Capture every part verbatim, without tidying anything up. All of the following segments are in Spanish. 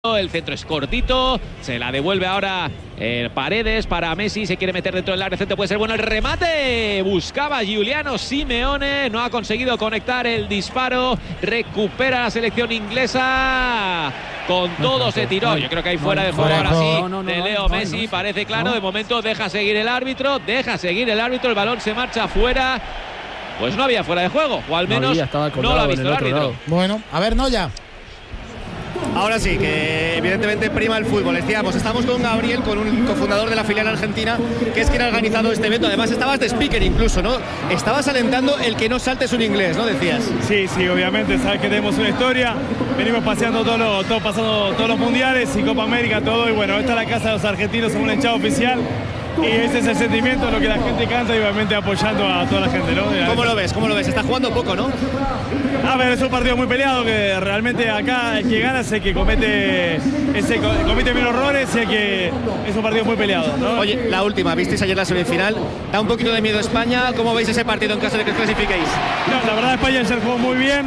El centro es cortito, se la devuelve ahora eh, Paredes para Messi, se quiere meter dentro del área, el centro puede ser bueno, el remate, buscaba Giuliano Simeone, no ha conseguido conectar el disparo, recupera la selección inglesa, con todo se tiró, yo creo que hay fuera de juego ahora sí, de Leo Messi, parece claro, de momento deja seguir el árbitro, deja seguir el árbitro, el balón se marcha fuera, pues no había fuera de juego, o al menos no lo ha visto el árbitro. Bueno, a ver, Noya. Ahora sí, que evidentemente prima el fútbol. Decíamos, estamos con Gabriel, con un cofundador de la filial argentina, que es quien ha organizado este evento. Además, estabas de speaker incluso, ¿no? Estabas alentando el que no saltes un inglés, ¿no? Decías. Sí, sí, obviamente, sabes que tenemos una historia. Venimos paseando todos los, todo, pasando todos los mundiales y Copa América, todo. Y bueno, esta es la casa de los argentinos, somos un hinchado oficial. Y ese es el sentimiento, lo que la gente canta y obviamente apoyando a toda la gente, ¿no? ¿Cómo lo ves? ¿Cómo lo ves? Está jugando poco, ¿no? A ver, es un partido muy peleado, que realmente acá el que gana es el que comete, ese, comete menos errores y el que es un partido muy peleado, ¿no? Oye, la última, visteis ayer la semifinal, da un poquito de miedo España, ¿cómo veis ese partido en caso de que os clasifiquéis? No, la verdad España ayer jugó muy bien,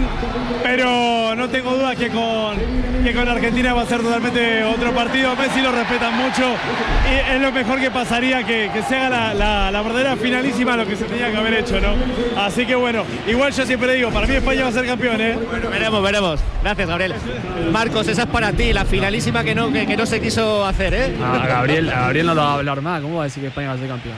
pero no tengo dudas que con, que con Argentina va a ser totalmente otro partido. Messi lo respetan mucho y es lo mejor que pasaría, que, que se haga la, la, la verdadera finalísima, lo que se tenía que haber hecho, ¿no? Así que bueno, igual yo siempre digo, para mí España va a ser campeón, ¿eh? Bueno, veremos, veremos. Gracias, Gabriel. Marcos, esa es para ti, la finalísima que no, que, que no se quiso hacer, ¿eh? A Gabriel, a Gabriel no lo va a hablar más, ¿cómo va a decir que España va a ser campeón?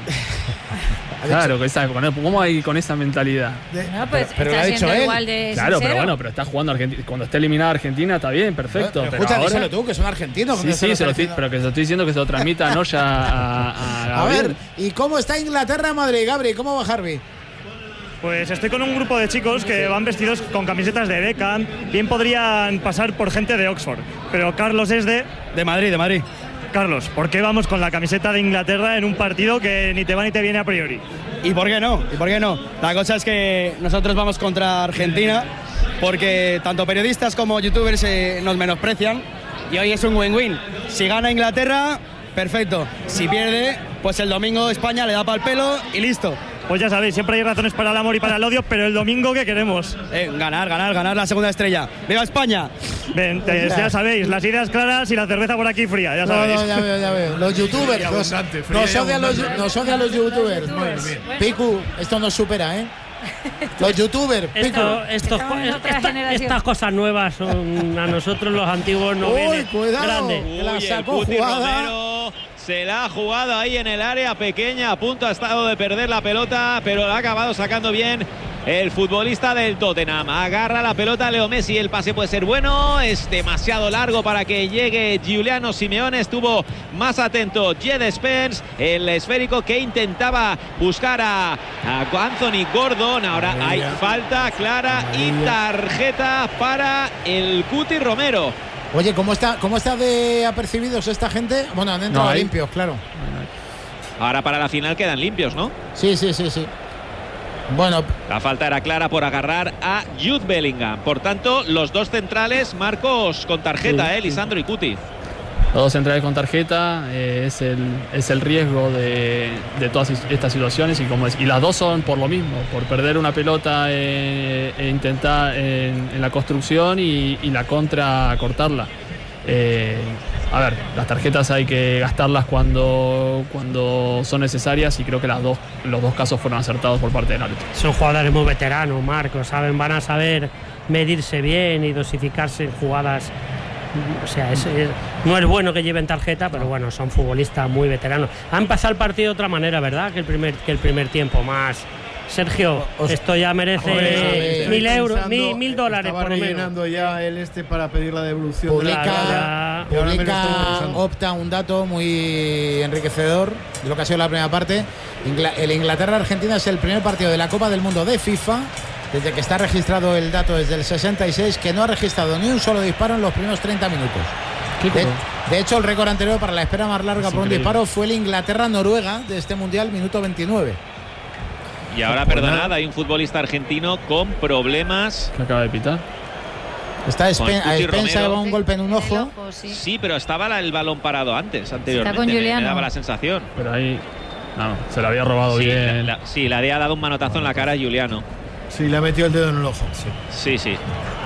Claro, que esa, ¿cómo hay con esa mentalidad? No, pues pero está lo ha dicho siendo él. igual de Claro, sincero. pero bueno, pero está jugando Argentina. Cuando esté eliminada Argentina está bien, perfecto. Pero, Pero, escucha, ahora, díselo tú, que son argentinos. sí, sí, se lo estoy, pero que se lo estoy diciendo que se lo transmita no ya a, a A Gabriel. ver, ¿y cómo está Inglaterra, Madrid, Gabri? ¿Cómo va Harvey? Pues estoy con un grupo de chicos que van vestidos con camisetas de Beckham. Bien podrían pasar por gente de Oxford, pero Carlos es de... De Madrid, de Madrid. Carlos, ¿por qué vamos con la camiseta de Inglaterra en un partido que ni te va ni te viene a priori? ¿Y por qué no? ¿Y por qué no? La cosa es que nosotros vamos contra Argentina porque tanto periodistas como youtubers eh, nos menosprecian y hoy es un win-win. Si gana Inglaterra, perfecto. Si pierde, pues el domingo España le da pa'l pelo y listo. Pues ya sabéis, siempre hay razones para el amor y para el odio, pero el domingo, ¿qué queremos? Eh, ganar, ganar, ganar la segunda estrella. ¡Viva España! Ven, te, ya sabéis, las ideas claras y la cerveza por aquí fría, ya sabéis. No, no, ya veo, ya veo. Los youtubers, nos, nos, odian los, nos odian los youtubers. Piku, esto nos supera, ¿eh? Los youtubers, Piku. Esto, estos, esta, estas cosas nuevas son a nosotros los antiguos no Uy, vienen. cuidado, Grande. que la Uy, sacó el Cuti jugada. Romero se la ha jugado ahí en el área pequeña, a punto ha estado de perder la pelota, pero la ha acabado sacando bien el futbolista del Tottenham. Agarra la pelota Leo Messi, el pase puede ser bueno, es demasiado largo para que llegue Giuliano Simeone, estuvo más atento Jed Spence, el esférico que intentaba buscar a, a Anthony Gordon. Ahora hay falta clara y tarjeta para el Cuti Romero. Oye, ¿cómo está, cómo está de apercibidos esta gente? Bueno, han entrado No hay. limpios, claro. Ahora para la final quedan limpios, ¿no? Sí, sí, sí, sí. Bueno, La falta era clara por agarrar a Jude Bellingham. Por tanto, los dos centrales, Marcos, con tarjeta, Sí, eh, Lisandro y Cuti. Los dos centrales con tarjeta, eh, es, el, es el riesgo de, de todas estas situaciones y, como es, y las dos son por lo mismo, por perder una pelota eh, e intentar en, en la construcción y, y la contra cortarla. Eh, a ver, las tarjetas hay que gastarlas cuando, cuando son necesarias y creo que las dos, los dos casos fueron acertados por parte del árbitro. Son jugadores muy veteranos, Marcos, saben, van a saber medirse bien y dosificarse en jugadas. O sea, es, es, no es bueno que lleven tarjeta, pero bueno, son futbolistas muy veteranos. Ha empezado el partido de otra manera, ¿verdad? Que el primer, que el primer tiempo más. Sergio, Os, esto ya merece joder, mil euros, mil, mil dólares por lo menos. Estaba rellenando ya el este para pedir la devolución. Publica, de la la, publica Opta un dato muy enriquecedor de lo que ha sido la primera parte. Ingl el Inglaterra-Argentina es el primer partido de la Copa del Mundo de FIFA desde que está registrado el dato desde el sesenta y seis, que no ha registrado ni un solo disparo en los primeros treinta minutos. De, de hecho, el récord anterior para la espera más larga es por increíble. Un disparo fue el Inglaterra-Noruega de este Mundial, minuto veintinueve. Y ahora, perdonad, hay un futbolista argentino con problemas. ¿Qué acaba de pitar? Está a Spensa, lleva un golpe en un ojo. ojo sí. Sí, pero estaba la, el balón parado antes, anteriormente. Está con me, Giuliano. me daba la sensación. Pero ahí no, se lo había robado Sí, bien. la, la, sí, le había dado un manotazo en la cara a Giuliano. Sí, le ha metido el dedo en el ojo. Sí, sí.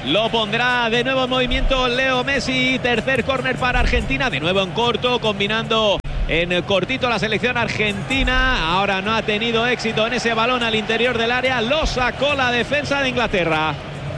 Lo pondrá de nuevo en movimiento Leo Messi. Tercer córner para Argentina. De nuevo en corto, combinando en cortito la selección argentina. Ahora no ha tenido éxito en ese balón al interior del área. Lo sacó la defensa de Inglaterra.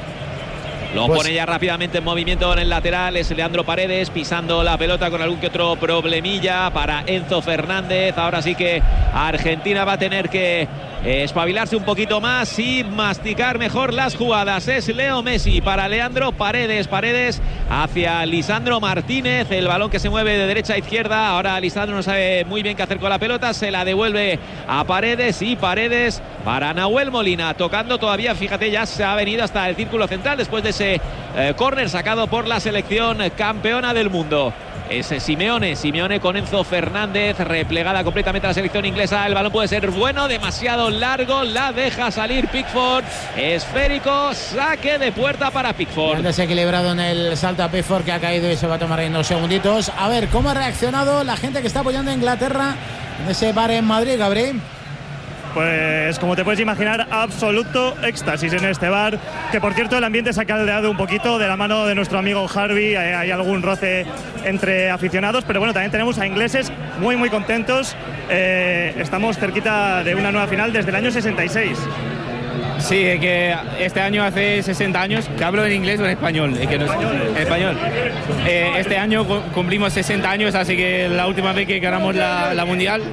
Lo pues, pone ya rápidamente en movimiento en el lateral. Es Leandro Paredes pisando la pelota con algún que otro problemilla para Enzo Fernández. Ahora sí que Argentina va a tener que eh, espabilarse un poquito más y masticar mejor las jugadas. Es Leo Messi para Leandro Paredes. Paredes hacia Lisandro Martínez. El balón que se mueve de derecha a izquierda. Ahora Lisandro no sabe muy bien qué hacer con la pelota. Se la devuelve a Paredes y Paredes para Nahuel Molina. Tocando todavía, fíjate, ya se ha venido hasta el círculo central después de ese Eh, córner sacado por la selección campeona del mundo. Es Simeone, Simeone con Enzo Fernández, replegada completamente la selección inglesa. El balón puede ser bueno, demasiado largo, la deja salir Pickford. Esférico, saque de puerta para Pickford. Desequilibrado en el salto a Pickford, que ha caído y se va a tomar ahí unos segunditos. A ver cómo ha reaccionado la gente que está apoyando a Inglaterra en ese bar en Madrid, Gabriel. Pues como te puedes imaginar, absoluto éxtasis en este bar, que por cierto el ambiente se ha caldeado un poquito de la mano de nuestro amigo Harvey. Hay, hay algún roce entre aficionados, pero bueno, también tenemos a ingleses muy muy contentos. Eh, estamos cerquita de una nueva final desde el año sesenta y seis. Sí, es que este año hace sesenta años que hablo en inglés o en español. Es que no, español. español. Eh, este año cumplimos sesenta años, así que la última vez que ganamos la, la mundial.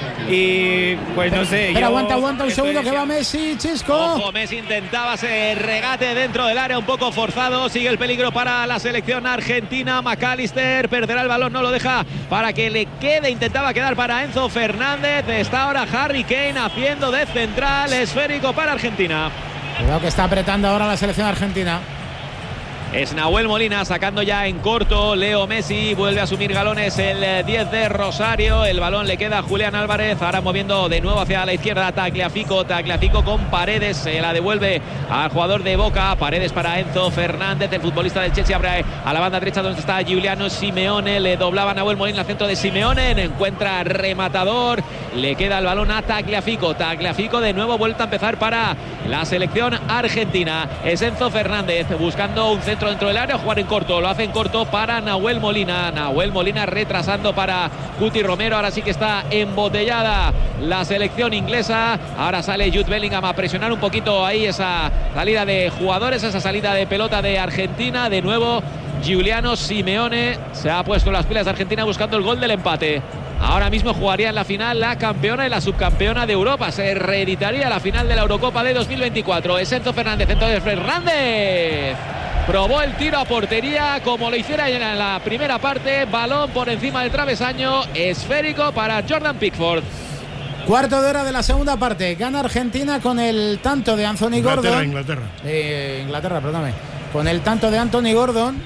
Y pues no sé. Pero yo aguanta, aguanta un segundo que va Messi, Chisco. Ojo, Messi intentaba ese regate dentro del área un poco forzado. Sigue el peligro para la selección argentina. McAllister perderá el balón, no lo deja para que le quede. Intentaba quedar para Enzo Fernández. Está ahora Harry Kane haciendo de central. Esférico para Argentina. Cuidado que está apretando ahora la selección argentina. Es Nahuel Molina sacando ya en corto. Leo Messi vuelve a asumir galones el diez de Rosario. El balón le queda a Julián Álvarez. Ahora moviendo de nuevo hacia la izquierda Tagliafico. Tagliafico con Paredes. Se la devuelve al jugador de Boca. Paredes para Enzo Fernández. El futbolista del Chelsea abre a la banda derecha donde está Giuliano Simeone. Le doblaba Nahuel Molina al centro de Simeone. Encuentra rematador. Le queda el balón a Tagliafico. Tagliafico de nuevo vuelta a empezar para la selección argentina. Es Enzo Fernández buscando un centro dentro del área, jugar en corto, lo hace en corto para Nahuel Molina. Nahuel Molina retrasando para Cuti Romero. Ahora sí que está embotellada la selección inglesa. Ahora sale Jude Bellingham a presionar un poquito ahí esa salida de jugadores, esa salida de pelota de Argentina. De nuevo Giuliano Simeone se ha puesto las pilas de Argentina buscando el gol del empate. Ahora mismo jugaría en la final la campeona y la subcampeona de Europa. Se reeditaría la final de la Eurocopa de dos mil veinticuatro. Es Enzo Fernández, entonces Fernández probó el tiro a portería como lo hiciera en la primera parte. Balón por encima del travesaño. Esférico para Jordan Pickford. Cuarto de hora de la segunda parte. Gana Argentina con el tanto de Anthony Inglaterra, Gordon. Inglaterra. Eh, Inglaterra, perdóname. Con el tanto de Anthony Gordon.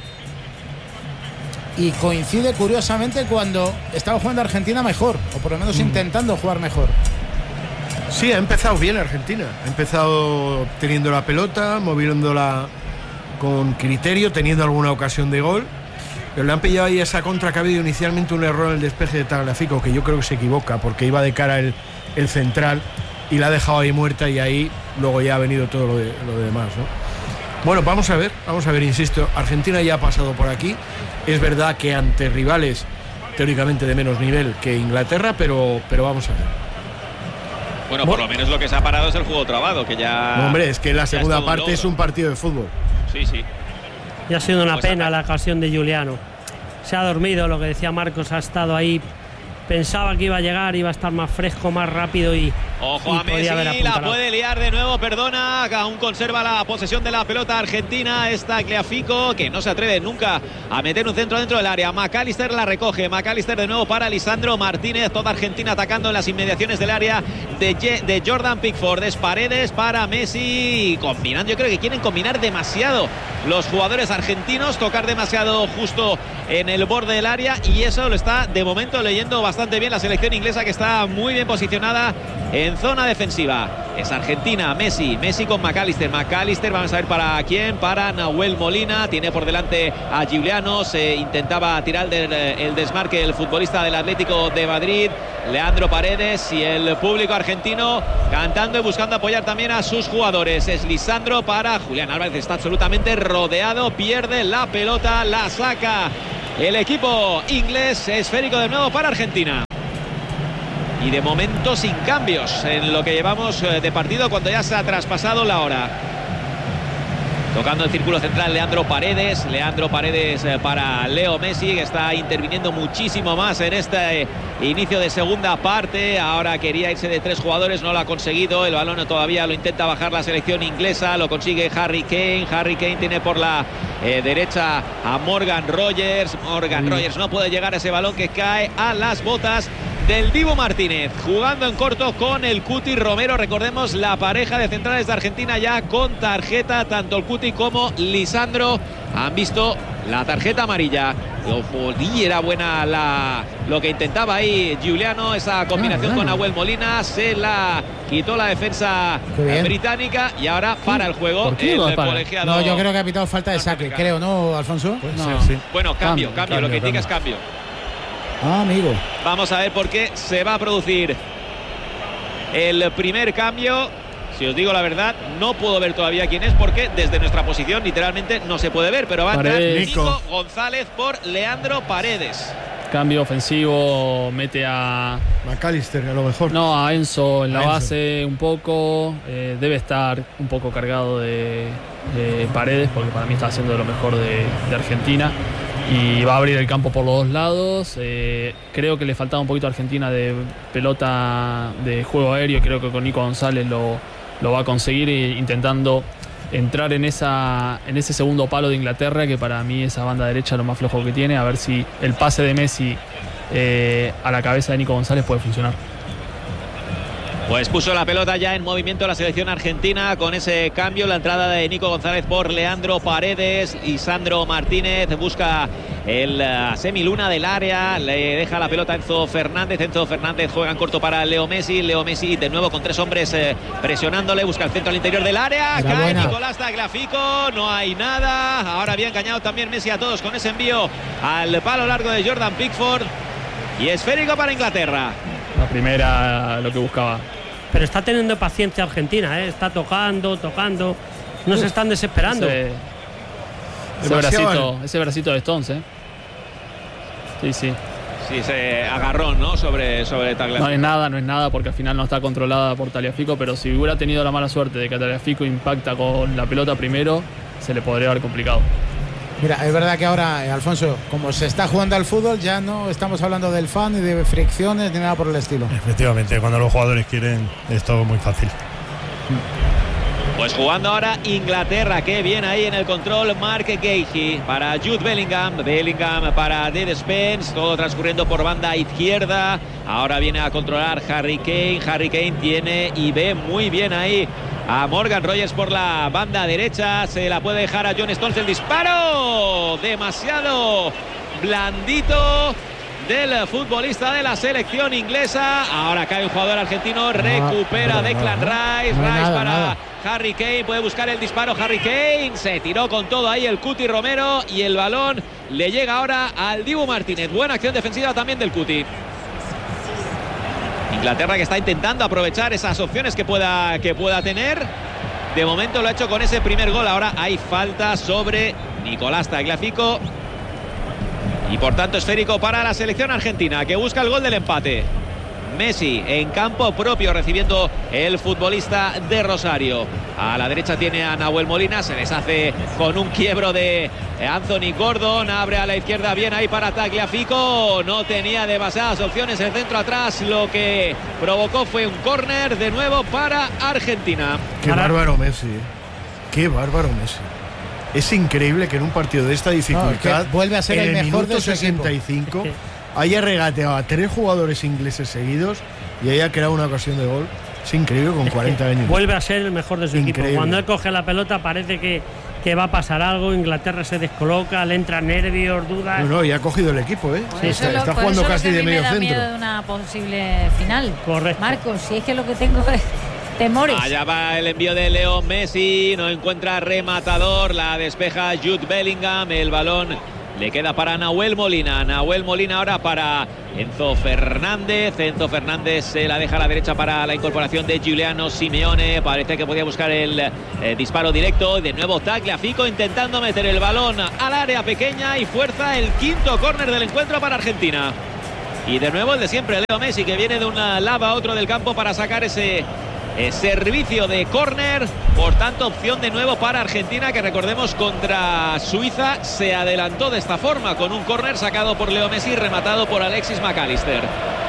Y coincide curiosamente cuando estaba jugando Argentina mejor. O por lo menos mm. intentando jugar mejor. Sí, ha empezado bien Argentina. Ha empezado teniendo la pelota, moviéndola con criterio, teniendo alguna ocasión de gol, pero le han pillado ahí esa contra que ha habido inicialmente un error en el despeje de Tagliafico, que yo creo que se equivoca porque iba de cara el, el central y la ha dejado ahí muerta, y ahí luego ya ha venido todo lo, de, lo de demás, ¿no? Bueno, vamos a ver, vamos a ver, insisto, Argentina ya ha pasado por aquí. Es verdad que ante rivales teóricamente de menos nivel que Inglaterra, pero, pero vamos a ver. Bueno, por lo menos lo que se ha parado es el juego trabado, que ya... No, hombre, es que la segunda parte es un partido de fútbol. Sí, sí. Y ha sido una pues pena acá. la ocasión de Giuliano. Se ha dormido, lo que decía Marcos, ha estado ahí. Pensaba que iba a llegar, iba a estar más fresco, más rápido y... Ojo y a Messi, la puede liar de nuevo, perdona, aún conserva la posesión de la pelota Argentina. Está Tagliafico, que no se atreve nunca a meter un centro dentro del área. McAllister la recoge, McAllister de nuevo para Lisandro Martínez. Toda Argentina atacando en las inmediaciones del área de, de Jordan Pickford. Es Paredes para Messi, combinando, yo creo que quieren combinar demasiado los jugadores argentinos, tocar demasiado justo en el borde del área, y eso lo está de momento leyendo bastante bien la selección inglesa, que está muy bien posicionada en en zona defensiva. Es Argentina, Messi, Messi con McAllister. McAllister, vamos a ver para quién, para Nahuel Molina. Tiene por delante a Giuliano. Se intentaba tirar del, el desmarque el futbolista del Atlético de Madrid, Leandro Paredes, y el público argentino cantando y buscando apoyar también a sus jugadores. Es Lisandro para Julián Álvarez, está absolutamente rodeado, pierde la pelota, la saca el equipo inglés. Esférico de nuevo para Argentina. Y de momento sin cambios en lo que llevamos de partido, cuando ya se ha traspasado la hora. Tocando el círculo central Leandro Paredes. Leandro Paredes para Leo Messi, que está interviniendo muchísimo más en este inicio de segunda parte. Ahora quería irse de tres jugadores, no lo ha conseguido. El balón todavía lo intenta bajar la selección inglesa. Lo consigue Harry Kane. Harry Kane tiene por la eh, derecha a Morgan Rogers. Morgan mm. Rogers no puede llegar a ese balón que cae a las botas del Dibu Martínez, jugando en corto con el Cuti Romero. Recordemos, la pareja de centrales de Argentina ya con tarjeta, tanto el Cuti como Lisandro han visto la tarjeta amarilla. Y era buena la, lo que intentaba ahí Giuliano, esa combinación ah, bueno. con Nahuel Molina. Se la quitó la defensa británica y ahora para el juego el colegiado. No, yo creo que ha pitado falta de saque, creo, ¿no, Alfonso? Pues no. Sí, sí. Bueno, cambio, cambio, cambio, lo que indica es cambio. Ah, amigo. Vamos a ver por qué se va a producir el primer cambio. Si os digo la verdad, no puedo ver todavía quién es, porque desde nuestra posición literalmente no se puede ver, pero va a entrar Nico González por Leandro Paredes. Cambio ofensivo, mete a McAllister a lo mejor. No, a Enzo en la Enzo. base un poco. Eh, debe estar un poco cargado de, de Paredes, porque para mí está haciendo de lo mejor de, de Argentina. Y va a abrir el campo por los dos lados. Eh, creo que le faltaba un poquito a Argentina de pelota de juego aéreo. Creo que con Nico González lo, lo va a conseguir, intentando entrar en, esa, en ese segundo palo de Inglaterra, que para mí esa banda derecha es lo más flojo que tiene. A ver si el pase de Messi eh, a la cabeza de Nico González puede funcionar. Pues puso la pelota ya en movimiento la selección argentina con ese cambio, la entrada de Nico González por Leandro Paredes. Y Sandro Martínez busca el uh, semiluna del área, le deja la pelota a Enzo Fernández. Enzo Fernández juega en corto para Leo Messi. Leo Messi de nuevo con tres hombres eh, presionándole, busca el centro al interior del área. Era Cae buena. Nicolás Tagliafico, no hay nada. Ahora había engañado también Messi a todos con ese envío al palo largo de Jordan Pickford. Y esférico para Inglaterra. La primera, lo que buscaba. Pero está teniendo paciencia Argentina, ¿eh? Está tocando, tocando. No se están desesperando. Ese, ese, bracito, ese bracito de Stones, ¿eh? Sí, sí. Sí, se agarró, ¿no? Sobre, sobre Tagliafico. No es nada, no es nada, porque al final no está controlada por Tagliafico. Pero si hubiera tenido la mala suerte de que Tagliafico impacta con la pelota primero, se le podría haber complicado. Mira, es verdad que ahora, eh, Alfonso, como se está jugando al fútbol, ya no estamos hablando del fan ni de fricciones ni nada por el estilo. Efectivamente, cuando los jugadores quieren es todo muy fácil. Pues jugando ahora Inglaterra, que viene ahí en el control Mark Gahey para Jude Bellingham, Bellingham para Dead Spence, todo transcurriendo por banda izquierda. Ahora viene a controlar Harry Kane, Harry Kane tiene y ve muy bien ahí a Morgan Rogers por la banda derecha, se la puede dejar a John Stones el disparo, demasiado blandito del futbolista de la selección inglesa. Ahora cae un jugador argentino, recupera Declan Rice, Rice para Harry Kane, puede buscar el disparo Harry Kane, se tiró con todo ahí el Cuti Romero y el balón le llega ahora al Dibu Martínez. Buena acción defensiva también del Cuti. Inglaterra que está intentando aprovechar esas opciones que pueda, que pueda tener. De momento lo ha hecho con ese primer gol. Ahora hay falta sobre Nicolás Tagliafico. Y por tanto esférico para la selección argentina, que busca el gol del empate. Messi en campo propio recibiendo el futbolista de Rosario. A la derecha tiene a Nahuel Molina, se deshace con un quiebro de Anthony Gordon, abre a la izquierda bien ahí para Tagliafico, no tenía demasiadas opciones el centro atrás, lo que provocó fue un córner de nuevo para Argentina. Qué bárbaro Messi, qué bárbaro Messi. Es increíble que en un partido de esta dificultad, no, vuelve a ser el, el mejor de su sesenta y cinco, es que haya regateado a tres jugadores ingleses seguidos y haya creado una ocasión de gol. Es increíble con cuarenta años. Vuelve a ser el mejor de su increíble equipo. Cuando él coge la pelota parece que, que va a pasar algo, Inglaterra se descoloca, le entran nervios, dudas. No, no, y ha cogido el equipo, ¿eh? Sí, está lo, está jugando casi de medio me da centro. miedo de una posible final. Correcto. Marcos, si es que lo que tengo es temores. Allá va el envío de Leo Messi, no encuentra rematador, la despeja Jude Bellingham, el balón le queda para Nahuel Molina. Nahuel Molina ahora para Enzo Fernández. Enzo Fernández se la deja a la derecha para la incorporación de Giuliano Simeone. Parece que podía buscar el eh, disparo directo. De nuevo Tagliafico intentando meter el balón al área pequeña y fuerza el quinto córner del encuentro para Argentina. Y de nuevo el de siempre, Leo Messi, que viene de una lava a otro del campo para sacar ese Eh, servicio de córner. Por tanto, opción de nuevo para Argentina, que recordemos contra Suiza se adelantó de esta forma, con un córner sacado por Leo Messi, rematado por Alexis McAllister.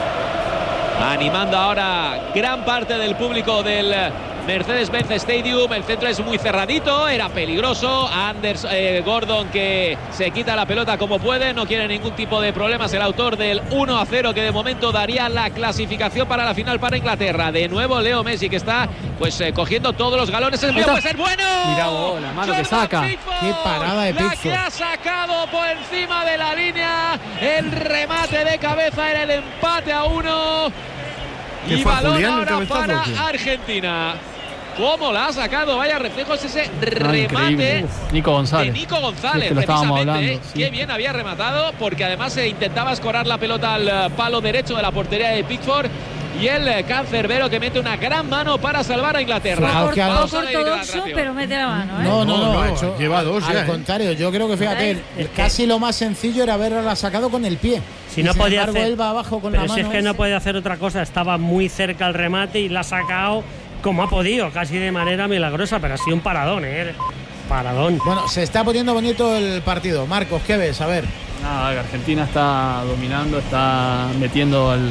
Animando ahora gran parte del público del Mercedes-Benz Stadium. El centro es muy cerradito, era peligroso. Anders eh, Gordon, que se quita la pelota como puede, no quiere ningún tipo de problemas. El autor del uno a cero, que de momento daría la clasificación para la final para Inglaterra. De nuevo Leo Messi, que está pues eh, cogiendo todos los galones. El envío puede ser bueno. Mirá vos, la mano que saca. Qué parada de La Pickford. que ha sacado por encima de la línea. El remate de cabeza era el empate a uno. ¿Qué Y fue, balón Julián, el ahora cabezazo, para o qué? Argentina. ¿Cómo la ha sacado? Vaya reflejos ese No, remate increíble. Nico González. de Nico Sí, González, es que lo estábamos precisamente. hablando, sí. Qué bien había rematado, porque además se intentaba escorar la pelota al eh, palo derecho de la portería de Pickford. Y el eh, cancerbero, que mete una gran mano para salvar a Inglaterra. Fijaos que Vamos a la ortodoxo, hidratación. pero mete la mano, ¿eh? No, no, no, No, ha no, hecho- lleva dos Al ya, ¿eh? contrario, yo creo que fíjate, Es que- casi lo más sencillo era haberla sacado con el pie. Si Y no sin podía embargo, hacer, él va abajo con pero la si mano. es que no puede hacer otra cosa, estaba muy cerca al remate y la ha sacado como ha podido, casi de manera milagrosa, pero ha sido un paradón, ¿eh? Paradón. Bueno, se está poniendo bonito el partido. Marcos, ¿qué ves? A ver. Nada, que Argentina está dominando, está metiendo al,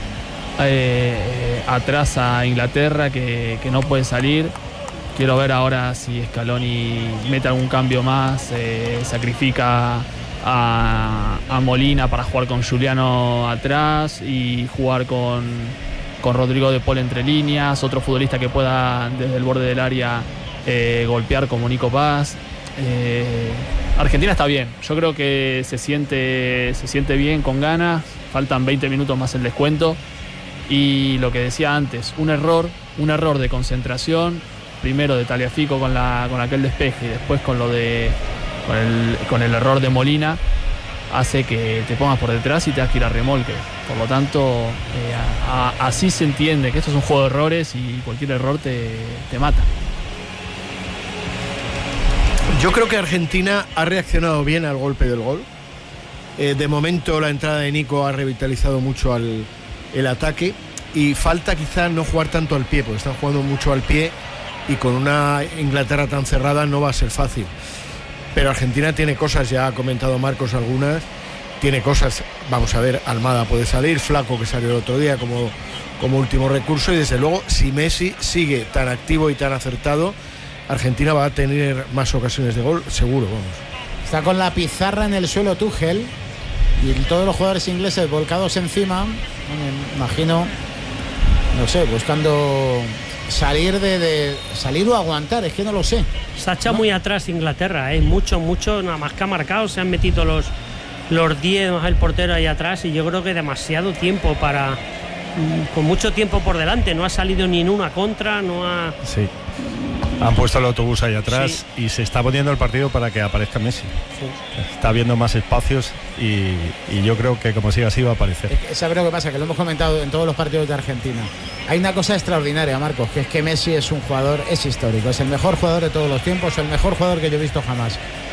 eh, atrás a Inglaterra, que, que no puede salir. Quiero ver ahora si Scaloni mete algún cambio más, eh, sacrifica a, a Molina para jugar con Giuliano atrás y jugar con, con Rodrigo de Paul entre líneas, otro futbolista que pueda desde el borde del área eh, golpear como Nico Paz. Eh, Argentina está bien, yo creo que se siente, se siente bien, con ganas. Faltan veinte minutos más el descuento. Y lo que decía antes, un error, un error de concentración, primero de Tagliafico con, la, con aquel despeje y después con, lo de, con, el, con el error de Molina, hace que te pongas por detrás y te das que ir a remolque. Por lo tanto, eh, a, a, así se entiende que esto es un juego de errores y cualquier error te, te mata. Yo creo que Argentina ha reaccionado bien al golpe del gol. Eh, de momento la entrada de Nico ha revitalizado mucho al, el ataque, y falta quizás no jugar tanto al pie, porque están jugando mucho al pie y con una Inglaterra tan cerrada no va a ser fácil. Pero Argentina tiene cosas, ya ha comentado Marcos algunas, tiene cosas, vamos a ver, Almada puede salir, Flaco, que salió el otro día como, como último recurso, y desde luego si Messi sigue tan activo y tan acertado, Argentina va a tener más ocasiones de gol, seguro, vamos. Está con la pizarra en el suelo Tuchel y todos los jugadores ingleses volcados encima, me imagino, no sé, buscando salir de, de salir o aguantar, es que no lo sé. Se ha echado muy atrás Inglaterra, ¿eh? mucho, mucho, nada más que ha marcado, se han metido los los diez más el portero ahí atrás, y yo creo que demasiado tiempo para, con mucho tiempo por delante, no ha salido ni en una contra, no ha... Sí. Han puesto el autobús ahí atrás, Sí. y se está poniendo el partido para que aparezca Messi. Sí. Está viendo más espacios y, y yo creo que como siga así va a aparecer. Es que, ¿sabes lo que pasa? Que lo hemos comentado en todos los partidos de Argentina. Hay una cosa extraordinaria, Marcos, que es que Messi es un jugador, es histórico, es el mejor jugador de todos los tiempos, el mejor jugador que yo he visto jamás.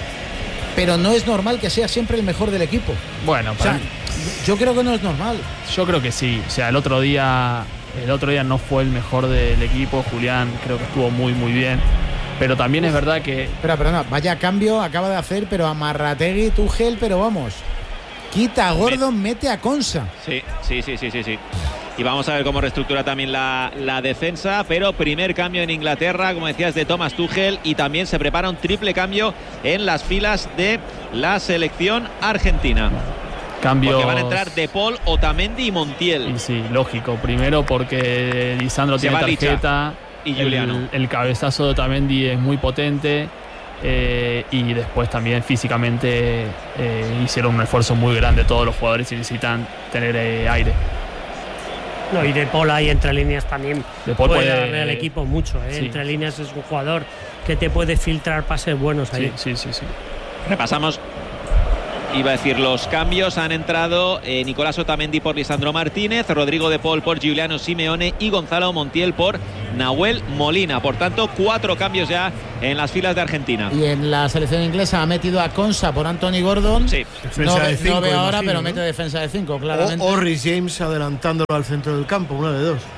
Pero no es normal que sea siempre el mejor del equipo. Bueno, O para sea, yo creo que no es normal. Yo creo que sí. O sea, el otro día, el otro día no fue el mejor del equipo. Julián creo que estuvo muy, muy bien. Pero también es verdad que... Espera, perdona, vaya cambio acaba de hacer, pero Amarrategui, Tuchel, pero vamos. Quita a Gordon, mete a Konsa. Sí, sí, sí, sí, sí, sí. Y vamos a ver cómo reestructura también la, la defensa, pero primer cambio en Inglaterra, como decías, de Thomas Tuchel, y también se prepara un triple cambio en las filas de la selección argentina. Cambios... Porque van a entrar De Paul, Otamendi y Montiel. Y sí, lógico. Primero porque Lisandro Se tiene va Licha tarjeta. y Giuliano. El, el cabezazo de Otamendi es muy potente. Eh, y después también físicamente eh, hicieron un esfuerzo muy grande todos los jugadores y necesitan tener eh, aire. No, y De Paul ahí entre líneas también De Paul puede, puede darle al equipo mucho, ¿eh? Sí. Entre líneas es un jugador que te puede filtrar pases buenos ahí. Sí, sí, sí, sí. Repasamos, iba a decir los cambios. Han entrado eh, Nicolás Otamendi por Lisandro Martínez, Rodrigo De Paul por Giuliano Simeone y Gonzalo Montiel por Nahuel Molina. Por tanto, cuatro cambios ya en las filas de Argentina. Y en la selección inglesa ha metido a Konsa por Anthony Gordon. Sí. Defensa No, de cinco, no veo ahora, imagino, pero ¿no? mete defensa de cinco, claramente. O, o Rhys James adelantándolo al centro del campo, una de dos.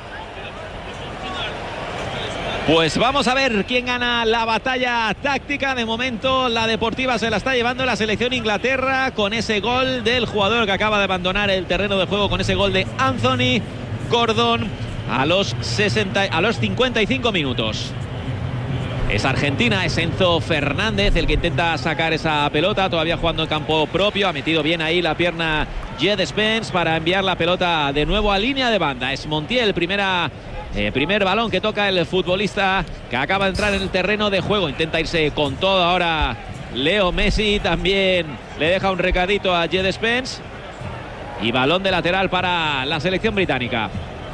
Pues vamos a ver quién gana la batalla táctica. De momento la deportiva se la está llevando la selección Inglaterra con ese gol del jugador que acaba de abandonar el terreno de juego, con ese gol de Anthony Gordon a los, sesenta, a los cincuenta y cinco minutos. Es Argentina, es Enzo Fernández el que intenta sacar esa pelota, todavía jugando en campo propio. Ha metido bien ahí la pierna Jed Spence para enviar la pelota de nuevo a línea de banda. Es Montiel, primera... Eh, primer balón que toca el futbolista que acaba de entrar en el terreno de juego. Intenta irse con todo ahora Leo Messi. También le deja un recadito a Jed Spence. Y balón de lateral para la selección británica.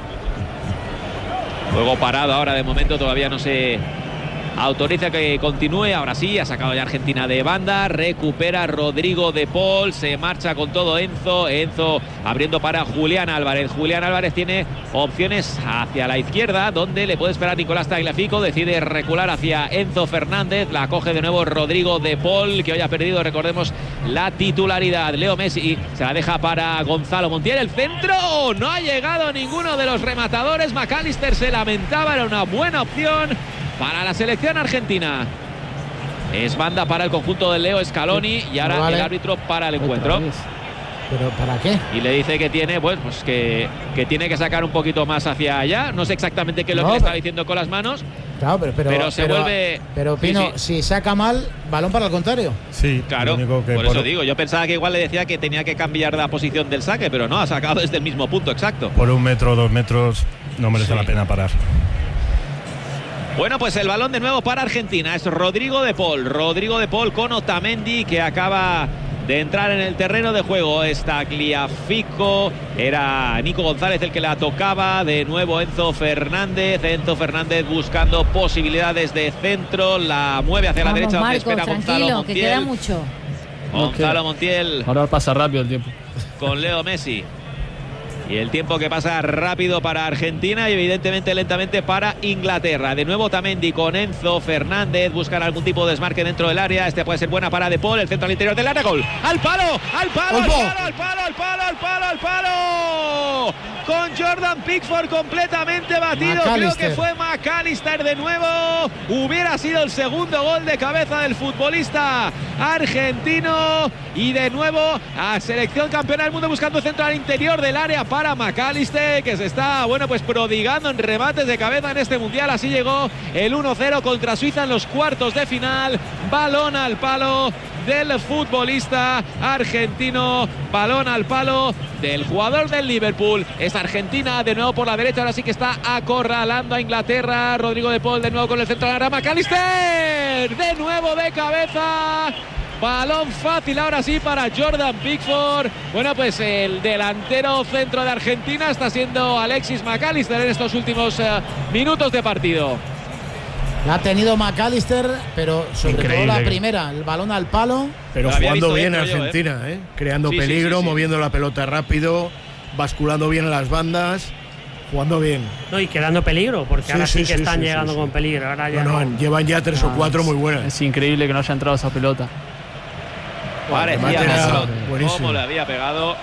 Juego parado ahora de momento. Todavía no se autoriza que continúe. Ahora sí, ha sacado ya Argentina de banda. Recupera Rodrigo De Paul. Se marcha con todo Enzo. Enzo abriendo para Julián Álvarez. Julián Álvarez tiene opciones hacia la izquierda, donde le puede esperar Nicolás Tagliafico. Decide recular hacia Enzo Fernández. La coge de nuevo Rodrigo De Paul, que hoy ha perdido, recordemos, la titularidad. Leo Messi se la deja para Gonzalo Montiel. El centro. No ha llegado ninguno de los rematadores. McAllister se lamentaba. Era una buena opción para la selección argentina. Es banda para el conjunto de Leo Scaloni y ahora vale. el árbitro para el encuentro. ¿Pero para qué? Y le dice que tiene, pues, pues que, que tiene que sacar un poquito más hacia allá. No sé exactamente qué es lo No, que le pero- está diciendo con las manos. Claro, pero, pero, Pero se vuelve- Pero Sí, Pino, sí. si saca mal, balón para el contrario. Sí, Claro, lo único que por por, eso digo. Yo pensaba que igual le decía que tenía que cambiar la posición del saque, pero no, ha sacado desde el mismo punto exacto. por un metro o dos metros no merece Sí. la pena parar. Bueno, pues el balón de nuevo para Argentina. Es Rodrigo De Paul. Rodrigo De Paul con Otamendi, que acaba de entrar en el terreno de juego. Está Tagliafico. Era Nico González el que la tocaba. De nuevo Enzo Fernández. Enzo Fernández buscando posibilidades de centro. La mueve hacia la Vamos, derecha, donde Marcos, espera Gonzalo tranquilo, Montiel. que queda mucho. Gonzalo Ok. Montiel Ahora pasa rápido el tiempo. con Leo Messi. Y el tiempo que pasa rápido para Argentina y evidentemente lentamente para Inglaterra. De nuevo Otamendi con Enzo Fernández. Buscan algún tipo de desmarque dentro del área. Este puede ser buena para De Paul. El centro al interior del área. Gol. ¡Al palo! ¡Al palo! ¡Al palo! ¡Al palo! ¡Al palo! ¡Al palo! ¡Al palo! Con Jordan Pickford completamente batido. Creo McAllister. que fue McAllister de nuevo. Hubiera sido el segundo gol de cabeza del futbolista argentino. Y de nuevo a selección campeona del mundo buscando centro al interior del área para McAllister, que se está, bueno, pues prodigando en remates de cabeza en este mundial. Así llegó el uno cero contra Suiza en los cuartos de final. Balón al palo del futbolista argentino. Balón al palo del jugador del Liverpool. Es Argentina de nuevo por la derecha. Ahora sí que está acorralando a Inglaterra. Rodrigo De Paul de nuevo con el centro de la rama. McAllister de nuevo de cabeza. Balón fácil ahora sí para Jordan Pickford. Bueno, pues el delantero centro de Argentina está siendo Alexis McAllister en estos últimos uh, minutos de partido. La ha tenido McAllister, pero sobre Increíble. todo la primera, el balón al palo. Pero Lo había jugando visto bien dentro yo, Argentina, ¿eh? Creando Sí, sí, peligro, sí, sí. moviendo la pelota rápido, basculando bien en las bandas, jugando bien. No, y quedando peligro, porque Sí, ahora sí, sí, que sí, están sí, llegando sí, con sí. peligro. Ahora ya No, no, no. llevan ya tres o Ah, cuatro es- muy buenas. Es increíble que no haya entrado esa pelota. Parecía remate era Hazard, buenísimo. cómo le había pegado.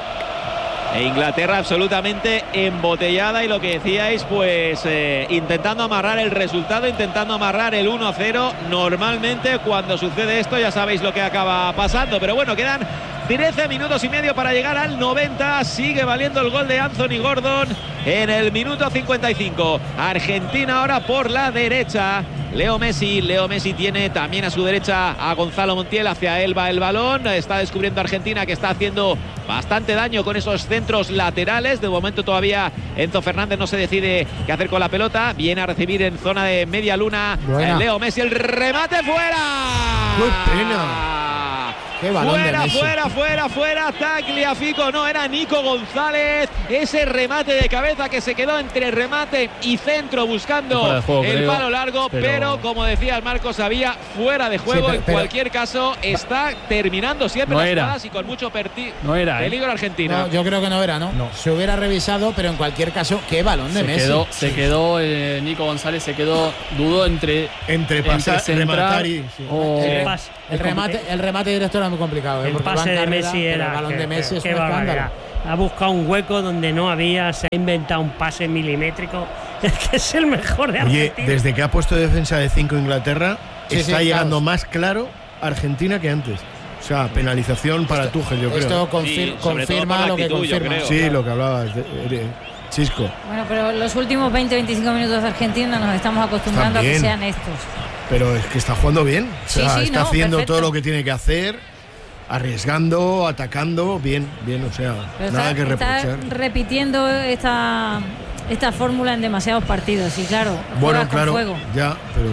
E Inglaterra absolutamente embotellada y lo que decíais, pues eh, intentando amarrar el resultado, intentando amarrar el uno cero. Normalmente cuando sucede esto ya sabéis lo que acaba pasando, pero bueno, quedan trece minutos y medio para llegar al noventa. Sigue valiendo el gol de Anthony Gordon en el minuto cincuenta y cinco. Argentina ahora por la derecha. Leo Messi, Leo Messi tiene también a su derecha a Gonzalo Montiel, hacia él va el balón, está descubriendo Argentina que está haciendo bastante daño con esos centros laterales, de momento todavía Enzo Fernández no se decide qué hacer con la pelota, viene a recibir en zona de media luna eh, Leo Messi, el remate fuera. ¡Qué pena! Qué balón fuera, de Messi. fuera, fuera, fuera, Tagliafico, no, era Nico González, ese remate de cabeza que se quedó entre remate y centro buscando el, juego, el creo, palo largo, pero... pero como decía Marcos, había fuera de juego, sí, pero, en pero... cualquier caso está terminando siempre no las jugadas y con mucho perti... no era, peligro eh. Argentina. No, yo creo que no era, ¿no? no. Se hubiera revisado, pero en cualquier caso, qué balón de se Messi. Quedó, se quedó, eh, Nico González se quedó, dudó entre entre pasar, entre rematar y... Sí. O... El, pas, el, remate, el remate directo era muy complicado, ¿eh? El pase de Messi era. El balón que, de Messi que, es un escándalo. Ha buscado un hueco donde no había, se ha inventado un pase milimétrico. Es que es el mejor de Argentina. Oye, desde que ha puesto defensa de cinco Inglaterra, sí, está sí, llegando claro. más claro Argentina que antes. O sea, penalización para esto, Tuchel, yo creo. Esto confir, sí, confirma lo que confirma. Sí, lo que hablabas, de, de, Chisco. Bueno, pero los últimos veinte a veinticinco minutos de Argentina nos estamos acostumbrando También. a que sean estos. Pero es que está jugando bien. O sea, sí, sí, está no, haciendo perfecto. todo lo que tiene que hacer, arriesgando, atacando, bien, bien, o sea, pero nada está, que reprochar. Está repitiendo esta, esta fórmula en demasiados partidos, y claro, bueno, claro, con fuego. ya, pero...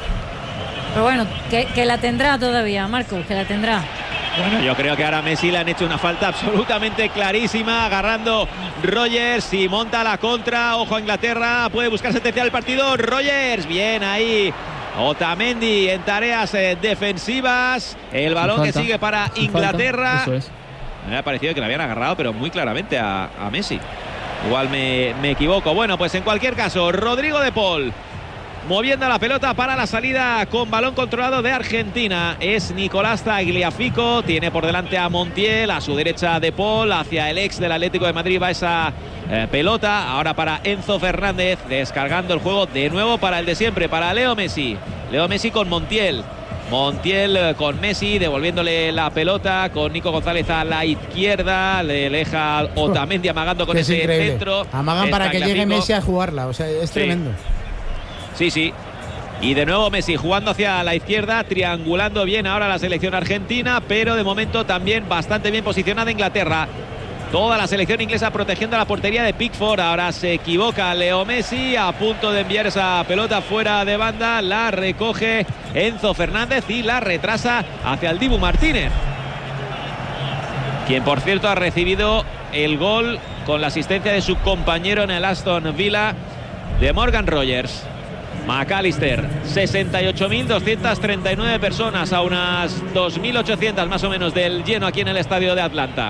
Pero bueno, que, que la tendrá todavía, Marcos, que la tendrá. Bueno, yo creo que ahora a Messi le han hecho una falta absolutamente clarísima, agarrando Rogers y monta la contra. Ojo a Inglaterra, puede buscar sentenciar el partido. Rogers, bien ahí. Otamendi en tareas eh, defensivas. El balón que sigue para Inglaterra. Eso es. Me ha parecido que le habían agarrado, pero muy claramente a, a Messi. Igual me, me equivoco. Bueno, pues en cualquier caso, Rodrigo de Paul moviendo la pelota para la salida con balón controlado de Argentina. Es Nicolás Tagliafico, tiene por delante a Montiel, a su derecha de Paul, hacia el ex del Atlético de Madrid va esa eh, pelota. Ahora para Enzo Fernández, descargando el juego de nuevo para el de siempre, para Leo Messi. Leo Messi con Montiel. Montiel eh, con Messi, devolviéndole la pelota con Nico González a la izquierda. Le deja Otamendi amagando con ese increíble. centro. Amagan para que llegue Messi a jugarla, o sea, es sí. tremendo. Sí, sí. Y de nuevo Messi jugando hacia la izquierda, triangulando bien ahora la selección argentina, pero de momento también bastante bien posicionada Inglaterra. Toda la selección inglesa protegiendo la portería de Pickford. Ahora se equivoca Leo Messi, a punto de enviar esa pelota fuera de banda. La recoge Enzo Fernández y la retrasa hacia el Dibu Martínez, quien por cierto ha recibido el gol con la asistencia de su compañero en el Aston Villa, de Morgan Rogers. McAllister, sesenta y ocho mil doscientas treinta y nueve personas, a unas dos mil ochocientas más o menos del lleno aquí en el estadio de Atlanta.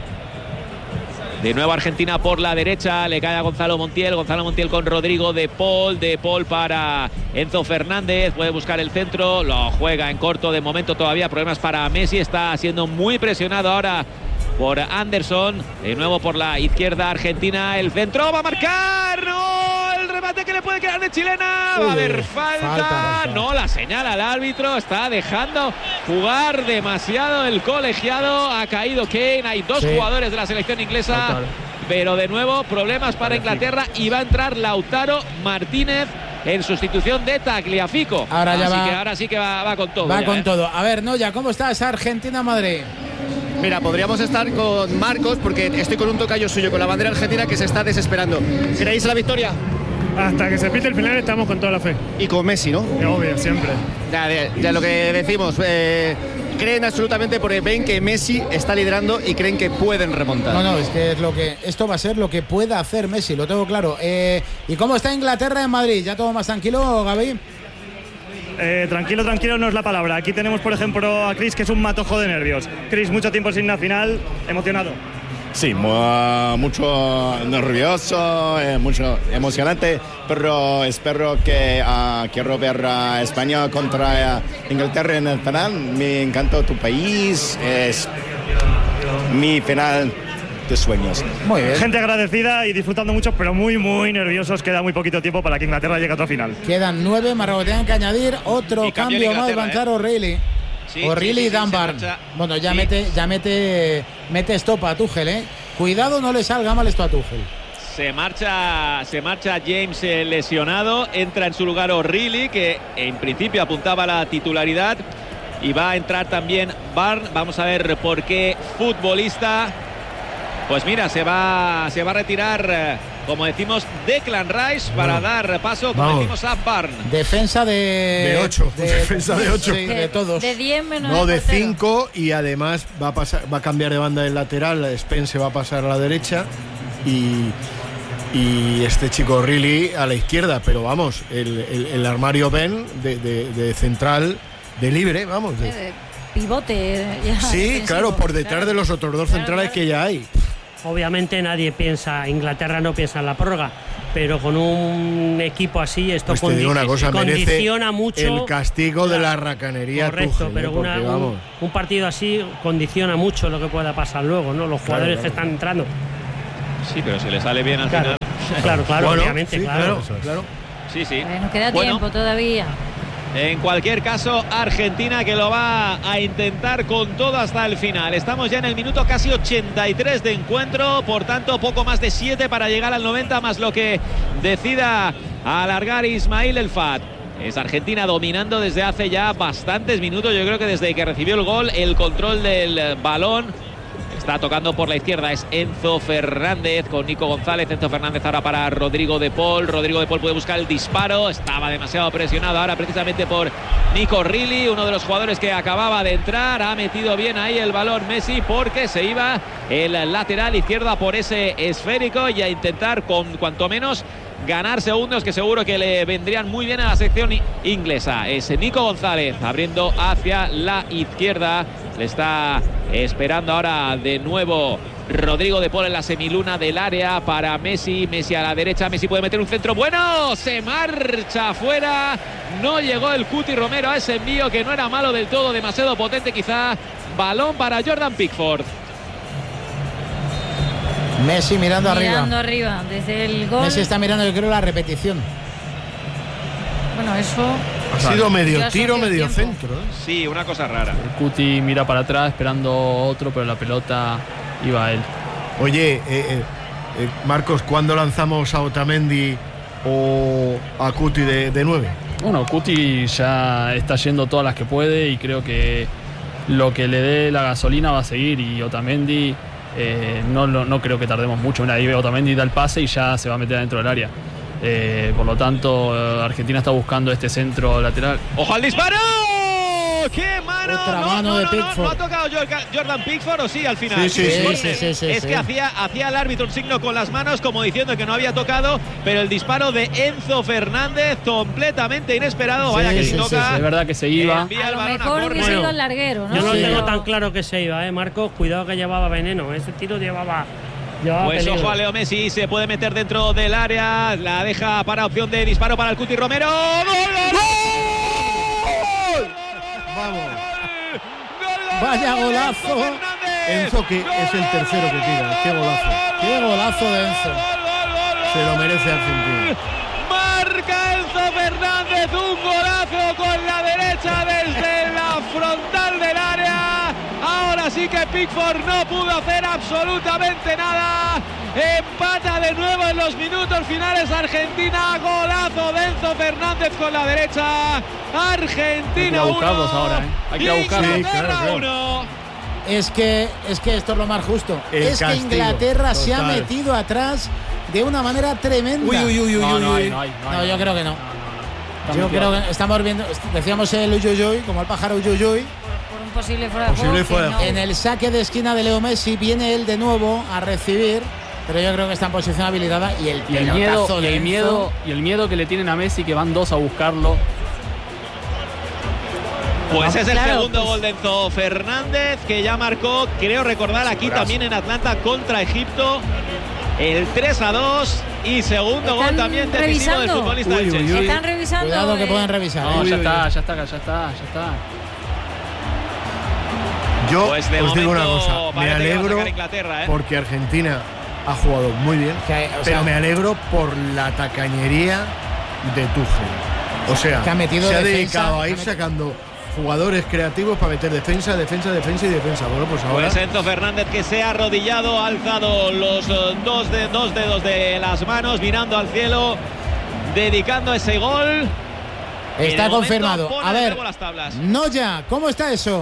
De nuevo Argentina por la derecha, le cae a Gonzalo Montiel, Gonzalo Montiel con Rodrigo de Paul, de Paul para Enzo Fernández, puede buscar el centro, lo juega en corto, de momento todavía problemas para Messi, está siendo muy presionado ahora por Anderson, de nuevo por la izquierda Argentina, el centro va a marcar, no, el remate que le puede quedar de chilena, va a haber falta, falta, no, la señala el árbitro, está dejando jugar demasiado el colegiado, ha caído Kane, hay dos sí. jugadores de la selección inglesa, Total. pero de nuevo problemas para Inglaterra y va a entrar Lautaro Martínez en sustitución de Tagliafico. Ahora ya Así va, que ahora sí que va, va con todo. Va ya, con ¿eh? todo. A ver, Noya, ¿cómo estás? Argentina-Madrid. Mira, podríamos estar con Marcos porque estoy con un tocayo suyo, con la bandera argentina que se está desesperando. ¿Queréis la victoria? Hasta que se pite el final estamos con toda la fe. Y con Messi, ¿no? Obvio, siempre. Ya, ya lo que decimos, eh, creen absolutamente porque ven que Messi está liderando y creen que pueden remontar. No, no, es que es lo que esto va a ser lo que pueda hacer Messi, lo tengo claro. Eh, ¿Y cómo está Inglaterra en Madrid? ¿Ya todo más tranquilo, Gaby? Eh, tranquilo, tranquilo no es la palabra. Aquí tenemos, por ejemplo, a Chris, que es un matojo de nervios. Chris, mucho tiempo sin la final, emocionado. Sí, mucho nervioso, eh, mucho emocionante, pero espero que uh, quiero ver a España contra Inglaterra en el final. Me encanta tu país, es mi final de sueños. Muy bien. Gente agradecida y disfrutando mucho, pero muy, muy nerviosos. Queda muy poquito tiempo para que Inglaterra llegue a otra final. Quedan nueve, Marruecos tienen que añadir otro y cambio más, Bancaro O'Reilly. Sí, O'Reilly sí, sí, y Dan sí, Barn. se marcha. Bueno, ya Sí. mete, ya mete, mete stop a Tuchel, ¿eh? Cuidado, no le salga mal esto a Tuchel. Se marcha, se marcha James eh, lesionado, entra en su lugar O'Reilly, que en principio apuntaba a la titularidad, y va a entrar también Barn. Vamos a ver por qué futbolista. Pues mira, se va, se va a retirar, eh, como decimos, Declan Rice para Bueno, dar paso, como vamos. decimos, a Barn. Defensa de. De ocho, defensa de ocho. Sí, de todos. De diez menos No, el de portero. cinco, y además va a pasar, va a cambiar de banda del lateral. Spence va a pasar a la derecha y, y este chico Riley a la izquierda. Pero vamos, el, el- el armario Ben de, de- de central, de libre, vamos. de- Eh, Pivote. ya, sí, defensivo. claro, por detrás de los otros dos centrales que ya hay. Obviamente nadie piensa, Inglaterra no piensa en la prórroga, pero con un equipo así esto Pues te digo una cosa, merece condiciona mucho el castigo de la racanería. Correcto, Tuchel, pero ¿eh? Porque, una- un, vamos, un partido así condiciona mucho lo que pueda pasar luego, ¿no? Los jugadores claro. que están entrando. Sí, pero si le sale bien al Claro, final. claro, claro, Bueno, obviamente, sí, claro. claro, claro. Sí, sí. Eh, nos queda Bueno, tiempo todavía. en cualquier caso, Argentina que lo va a intentar con todo hasta el final. Estamos ya en el minuto casi ochenta y tres de encuentro, por tanto poco más de siete para llegar al noventa, más lo que decida alargar Ismail El Fat. Es Argentina dominando desde hace ya bastantes minutos, yo creo que desde que recibió el gol, el control del balón. Está tocando por la izquierda, es Enzo Fernández con Nico González. Enzo Fernández ahora para Rodrigo de Paul. Rodrigo de Paul puede buscar el disparo. Estaba demasiado presionado ahora precisamente por Nico Riley, uno de los jugadores que acababa de entrar. Ha metido bien ahí el balón Messi porque se iba el lateral izquierda por ese esférico y a intentar con cuanto menos ganar segundos que seguro que le vendrían muy bien a la sección inglesa. Es Nico González abriendo hacia la izquierda. Le está esperando ahora de nuevo Rodrigo de Paul en la semiluna del área para Messi. Messi a la derecha. Messi puede meter un centro bueno. Se marcha afuera. No llegó el Cuti Romero a ese envío que no era malo del todo. Demasiado potente quizá. Balón para Jordan Pickford. Messi mirando, Mirando arriba. arriba, desde el gol. Messi está mirando, yo creo, la repetición. Bueno, eso. Ha sido medio Ya tiro, hace medio tiempo. centro. ¿eh? Sí, una cosa rara. Cuti mira para atrás esperando otro, pero la pelota iba a él. Oye, eh, eh, eh, Marcos, ¿cuándo lanzamos a Otamendi o a Cuti de, de nueve? Bueno, Cuti ya está yendo todas las que puede y creo que lo que le dé la gasolina va a seguir, y Otamendi eh, no, no, no creo que tardemos mucho. Una, ahí Otamendi da el pase y ya se va a meter dentro del área. Eh, por lo tanto, eh, Argentina está buscando este centro lateral. ¡Ojo al disparo! ¡Qué mano! Otra no, mano no, de no, no, Pickford. ¿No ha tocado Jordan- Jordan Pickford o sí al final? Sí, sí, Es sí, córner. sí, sí, sí, Es sí. que hacía, hacía el árbitro un signo con las manos como diciendo que no había tocado, pero el disparo de Enzo Fernández completamente inesperado. Vaya Sí, que sí, si sí, toca. sí. Es verdad que se iba. envía A el lo balón a mejor córner. hubiese ido Bueno, al larguero, ¿no? Yo no Sí. tengo Pero- tan claro que se iba, ¿eh, Marcos? Cuidado que llevaba veneno. Ese tiro llevaba. llevaba Pues peligro. ojo a Leo Messi, se puede meter dentro del área, la deja para opción de disparo para el Cuti Romero. ¡Gol, gol, gol! Vamos. Vaya golazo. Enzo, que es el tercero que tira. Qué golazo. Qué golazo de Enzo. Se lo merece Argentina. Marca Enzo Fernández un golazo con la derecha desde la frontal del área. Ahora sí que Pickford no pudo hacer absolutamente nada. Empata de nuevo en los minutos finales Argentina. Golazo de Enzo Fernández con la derecha. Argentina Hay que buscarlos uno. ahora, ¿eh? Hay que buscarlos. Sí, claro, claro. uno. Es que, es que esto es lo más justo. El es castigo, que Inglaterra se ha total. metido atrás de una manera tremenda. Uy, uy, uy, uy, No, uy, no hay, uy. no hay, no hay. No, yo creo que no. Está Yo metido. creo que estamos viendo, decíamos el uyuyuy, como el pájaro uyuyuy. Por un posible fuera de Posible juego, fuera que de no. juego. En el saque de esquina de Leo Messi viene él de nuevo a recibir, pero yo creo que está en posición habilitada y el Y el miedo, pelotazo y de el Enzo. miedo, y el miedo que le tienen a Messi, que van dos a buscarlo. Pues es el Claro, segundo pues- gol de Enzo Fernández, que ya marcó, creo recordar, aquí también en Atlanta contra Egipto, el tres a dos, y segundo gol ¿Están también decisivo del revisando? futbolista del Uy, uy, Chelsea. uy. Están revisando. Cuidado que eh, pueden revisar. No, ¿eh? ya uy, está, uy. ya está, ya está, ya está. Yo Pues de os digo una momento cosa. Me parece que va a alegro sacar Inglaterra, ¿eh? porque Argentina ha jugado muy bien, Que, o pero sea, me alegro por la tacañería de Tuchel. O sea, Que ha metido se ha defensa, dedicado a que ha ir metido- sacando jugadores creativos para meter defensa, defensa, defensa y defensa. Bueno, pues ahora. Pues Enzo Fernández, que se ha arrodillado, ha alzado los uh, dos, de, dos dedos de las manos, mirando al cielo, dedicando ese gol. Está confirmado. A ver, las Noya, ¿cómo está eso?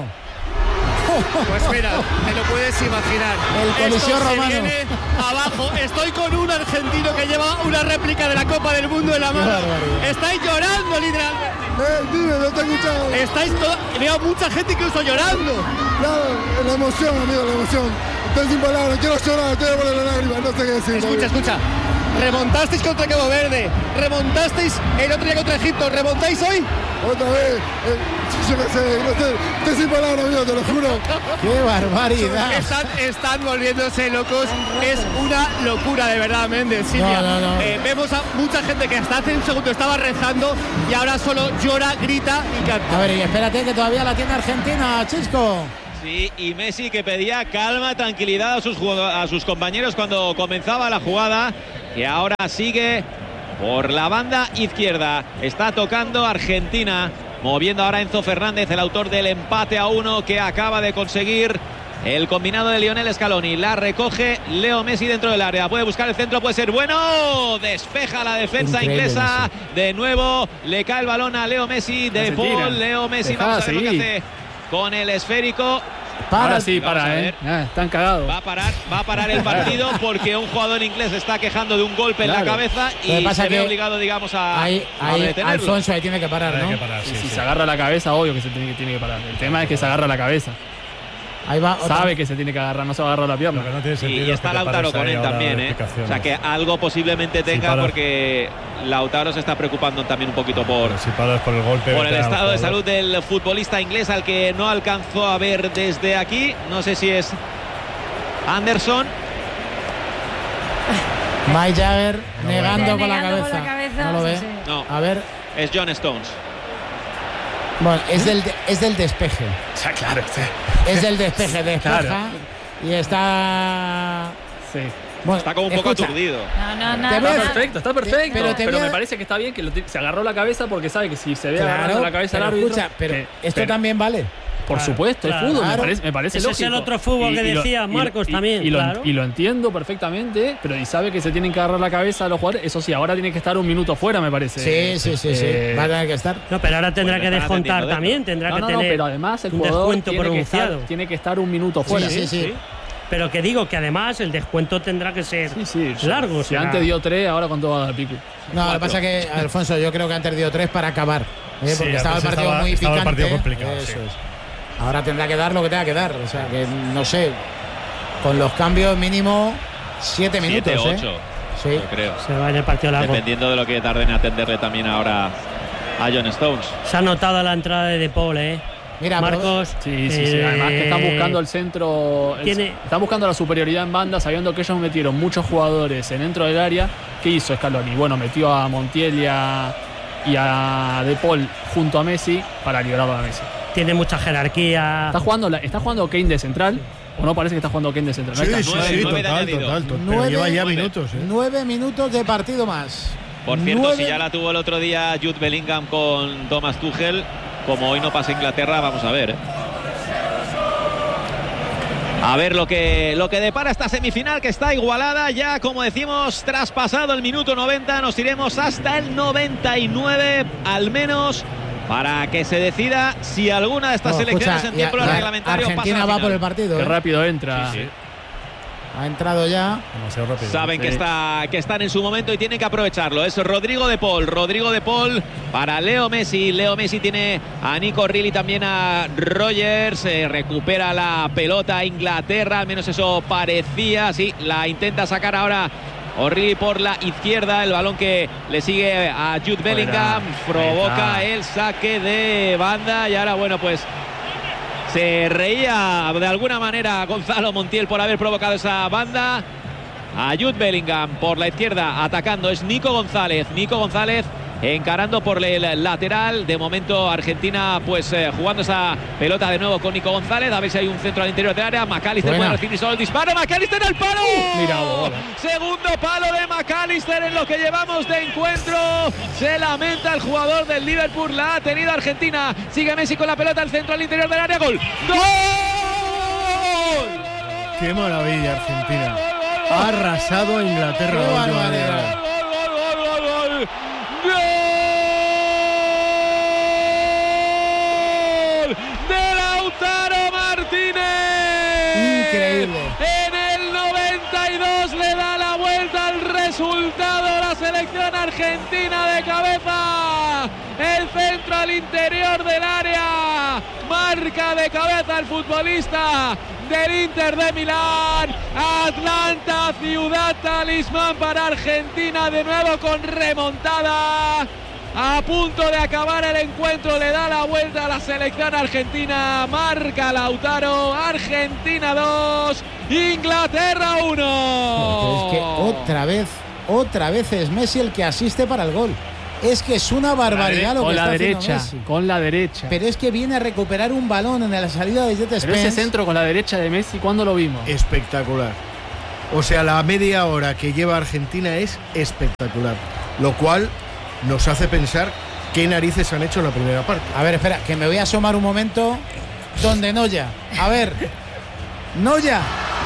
Pues mira, te lo puedes imaginar. El Coliseo Esto se romano. viene abajo. Estoy con un argentino que lleva una réplica de la Copa del Mundo en la mano. Estáis llorando, literalmente. Eh, dime, no te he escuchado. Estáis todo, veo mucha gente incluso llorando. Claro, la emoción, amigo, la emoción. Estoy sin palabras, quiero llorar, estoy de poner la lágrima, no sé qué decir. Escucha, escucha. Remontasteis contra Cabo Verde, remontasteis el otro día contra Egipto, ¿remontáis hoy? Otra vez, eh, yo qué sé, no sé, estoy sin palabras, amigo, te lo juro. ¡Qué barbaridad! Están, están volviéndose locos, es una locura de verdad, Méndez, Silvia. No, no, no. Eh, vemos a mucha gente que hasta hace un segundo estaba rezando y ahora solo llora, grita y canta. A ver, y espérate que todavía la tiene Argentina, Chisco. Sí, y Messi, que pedía calma, tranquilidad a sus, a sus compañeros cuando comenzaba la jugada, que ahora sigue por la banda izquierda. Está tocando Argentina, moviendo ahora Enzo Fernández, el autor del empate a uno que acaba de conseguir el combinado de Lionel Scaloni. La recoge Leo Messi dentro del área, puede buscar el centro, puede ser bueno, despeja la defensa Increíble, inglesa. Messi. De nuevo le cae el balón a Leo Messi, de Paul. Leo Messi, Dejá, vamos a ver lo que seguí. hace con el esférico. Para, Ahora sí, Vamos a para, ver. ¿eh? Ah, están cagados. Va a parar, va a parar el partido porque un jugador inglés está quejando de un golpe en Claro. la cabeza Lo que y pasa se ve que obligado, digamos, a, Ahí, a ahí detenerlo. Alfonso, ahí tiene que parar, Hay ¿no? que parar, sí, Y si sí. se agarra la cabeza, obvio que se tiene, que tiene que parar. El tema es que se agarra la cabeza. Ahí va. otra- Sabe que se tiene que agarrar, no se va a agarrar la pierna. Lo que no tiene Y, sentido y es está que te Lautaro pares con ahí él ahora también, de ¿eh? explicaciones. O sea que algo posiblemente tenga paras- porque Lautaro se está preocupando también un poquito por, Pero si paras por el golpe. por el vete al estado de jugador. salud del futbolista inglés, al que no alcanzó a ver desde aquí. No sé si es Anderson. Mike Jagger negando, con, la Negando cabeza. con la cabeza, No lo ve. sí. No, A ver. es John Stones. Bueno, es del, es del despeje. O sea, claro, sí. Es del despeje, despeja. Claro. Y está. Sí. Bueno, Está como un poco escucha, aturdido. No, no, no. Te no, ves- no. Está perfecto, está perfecto. pero Pero, te voy a- me parece que está bien que lo ti- se agarró la cabeza porque sabe que si se ve Claro, agarrando la cabeza al pero árbitro. escucha, pero que- esto pero- también vale. Por Claro, supuesto, claro. es fútbol, Claro. me parece, me parece Ese es lógico. el otro fútbol que lo- decía Marcos y- también, Y lo, claro. y lo entiendo perfectamente, pero y sabe que se tienen que agarrar la cabeza a los jugadores. Eso sí, ahora tiene que estar un minuto fuera, me parece. Sí, sí, sí, Eh, sí. Va a tener que estar. No, pero ahora tendrá Pues que le están descontar atendiendo también, dentro. tendrá No, que no, no, tener pero además el un jugador descuento tiene que, estar, pronunciado. tiene que estar un minuto fuera. Sí, sí, sí. Pero que digo que además el descuento tendrá que ser Sí, sí, largo. Si o sea, antes dio tres, ahora cuánto va a dar pico. No, lo que pasa es que, Alfonso, yo creo que antes dio tres para acabar. ¿eh? Sí, Porque estaba el antes partido estaba- muy estaba el picante. partido complicado, Eso sí. es. Ahora tendrá que dar lo que tenga que dar. O sea, que no sé. Con los cambios mínimo siete minutos. siete, ¿eh? ocho, Sí. yo creo. se va en el partido largo. Dependiendo de lo que tarden en atenderle también ahora a John Stones. Se ha notado la entrada de De Paul, ¿eh? Mira, Marcos. Sí, sí, sí. eh, Además que están buscando el centro. el- tiene- están buscando la superioridad en banda, sabiendo que ellos metieron muchos jugadores en dentro del área. ¿Qué hizo Scaloni? Bueno, metió a Montiel y a, y a De Paul junto a Messi para liberarlo a Messi. Tiene mucha jerarquía. ¿Está jugando, la- ¿Está jugando Kane de central? ¿O no parece que está jugando Kane de central? No Sí, está. sí, nueve, sí, nueve de total, añadido. total, total. Pero Nueve, lleva ya nueve. minutos, ¿eh? Nueve minutos de partido más. Por cierto, Nueve- si ya la tuvo el otro día Jude Bellingham con Thomas Tuchel, como hoy no pasa Inglaterra, vamos a ver. ¿eh? A ver lo que, lo que depara esta semifinal, que está igualada ya, como decimos, traspasado el minuto noventa, nos iremos hasta el noventa y nueve al menos, para que se decida si alguna de estas No, selecciones escucha, en tiempo y a- reglamentario pasa Argentina a la va final. por el partido. Qué ¿eh? rápido entra. Sí, sí. Ha entrado ya. Demasiado rápido. Saben que, Sí. está, que están en su momento y tienen que aprovecharlo. Es Rodrigo de Paul. Rodrigo de Paul para Leo Messi. Leo Messi tiene a Nico Real y también a Rogers. Eh, recupera la pelota Inglaterra. Al menos eso parecía. Sí, la intenta sacar ahora O'Reilly por la izquierda. El balón que le sigue a Jude Bellingham. Provoca el saque de banda. Y ahora, bueno, pues se reía de alguna manera Gonzalo Montiel por haber provocado esa banda. A Jude Bellingham por la izquierda atacando es Nico González. Nico González encarando por el lateral. De momento Argentina pues eh, jugando esa pelota de nuevo con Nico González. A ver si hay un centro al interior del área. McAllister Buena. puede recibir solo el disparo. McAllister en el palo. Mira, bola. Segundo palo de McAllister en lo que llevamos de encuentro. Se lamenta el jugador del Liverpool. La ha tenido Argentina. Sigue Messi con la pelota al centro al interior del área. Gol. ¡Gol! Qué maravilla Argentina. Ha arrasado a Inglaterra. Qué la última barbaridad. media hora. ¡Gol! De Lautaro Martínez. Increíble. En el noventa y dos le da la vuelta al resultado la selección argentina de cabeza. El centro al interior del área. Marca de cabeza el futbolista del Inter de Milán. Atlanta, ciudad talismán para Argentina, de nuevo con remontada. A punto de acabar el encuentro, le da la vuelta a la selección argentina. Marca Lautaro. Argentina dos, Inglaterra uno. Pero es que otra vez, otra vez es Messi el que asiste para el gol. Es que es una barbaridad lo que con la está haciendo derecha, Messi. con la derecha. Pero es que viene a recuperar un balón en la salida de Jet Pero Spence. ese centro con la derecha de Messi, ¿cuándo lo vimos? Espectacular. O sea, la media hora que lleva Argentina es espectacular. Lo cual nos hace pensar qué narices han hecho en la primera parte. A ver, espera, que me voy a asomar un momento donde Noya. A ver, Noya.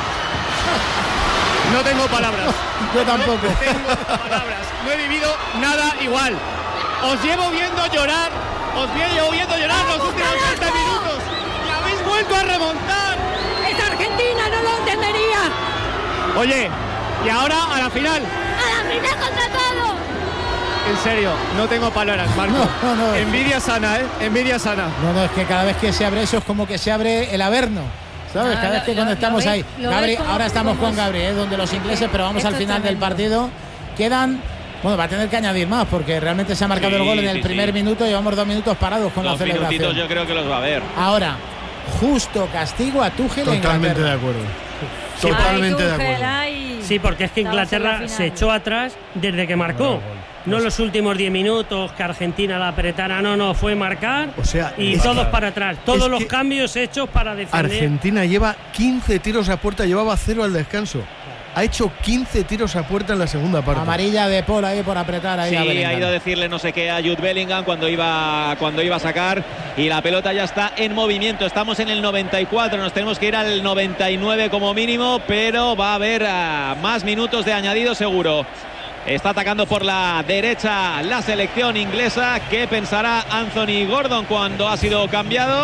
No tengo palabras. Yo tampoco. No tengo palabras. No he vivido nada igual. Os llevo viendo llorar. Os llevo viendo llorar los últimos treinta minutos. Y habéis vuelto a remontar. ¡Es Argentina! ¡No lo entendería! Oye, y ahora a la final. ¡A la final contra todo! En serio, no tengo palabras, Marco. No, no, no. Envidia sana, ¿eh? Envidia sana. No, no, es que cada vez que se abre eso es como que se abre el Averno. ¿Sabes? Ah, Cada vez que lo- conectamos lo ahí. ves- lo Gabri, ves como- ahora estamos como- con Gabri, ¿eh? Donde los ingleses, pero vamos Esto al es final del tremendo. partido. Quedan. Bueno, va a tener que añadir más porque realmente se ha marcado Sí, el gol en el sí, primer sí. minuto. Llevamos dos minutos parados con Dos la celebración. minutitos yo creo que los va a ver. Ahora, justo castigo a Tuchel en Totalmente Inglaterra. de acuerdo. Ay, Totalmente de Tuchel, acuerdo. ay. Sí, porque es que Estamos en la Inglaterra final. se echó atrás desde que marcó. No los últimos diez minutos que Argentina la apretara, no, no, fue marcar O sea, y es- todos para atrás. Todos es los que cambios hechos para defender. Argentina lleva quince tiros a puerta, llevaba cero al descanso. Ha hecho quince tiros a puerta en la segunda parte. Amarilla de Paul ahí por apretar ahí Sí, a ha Bellingham. ido a decirle no sé qué a Jude Bellingham cuando iba, cuando iba a sacar, y la pelota ya está en movimiento. Estamos en el noventa y cuatro, nos tenemos que ir al noventa y nueve como mínimo, pero va a haber ah, más minutos de añadido seguro. Está atacando por la derecha la selección inglesa. ¿Qué pensará Anthony Gordon cuando ha sido cambiado?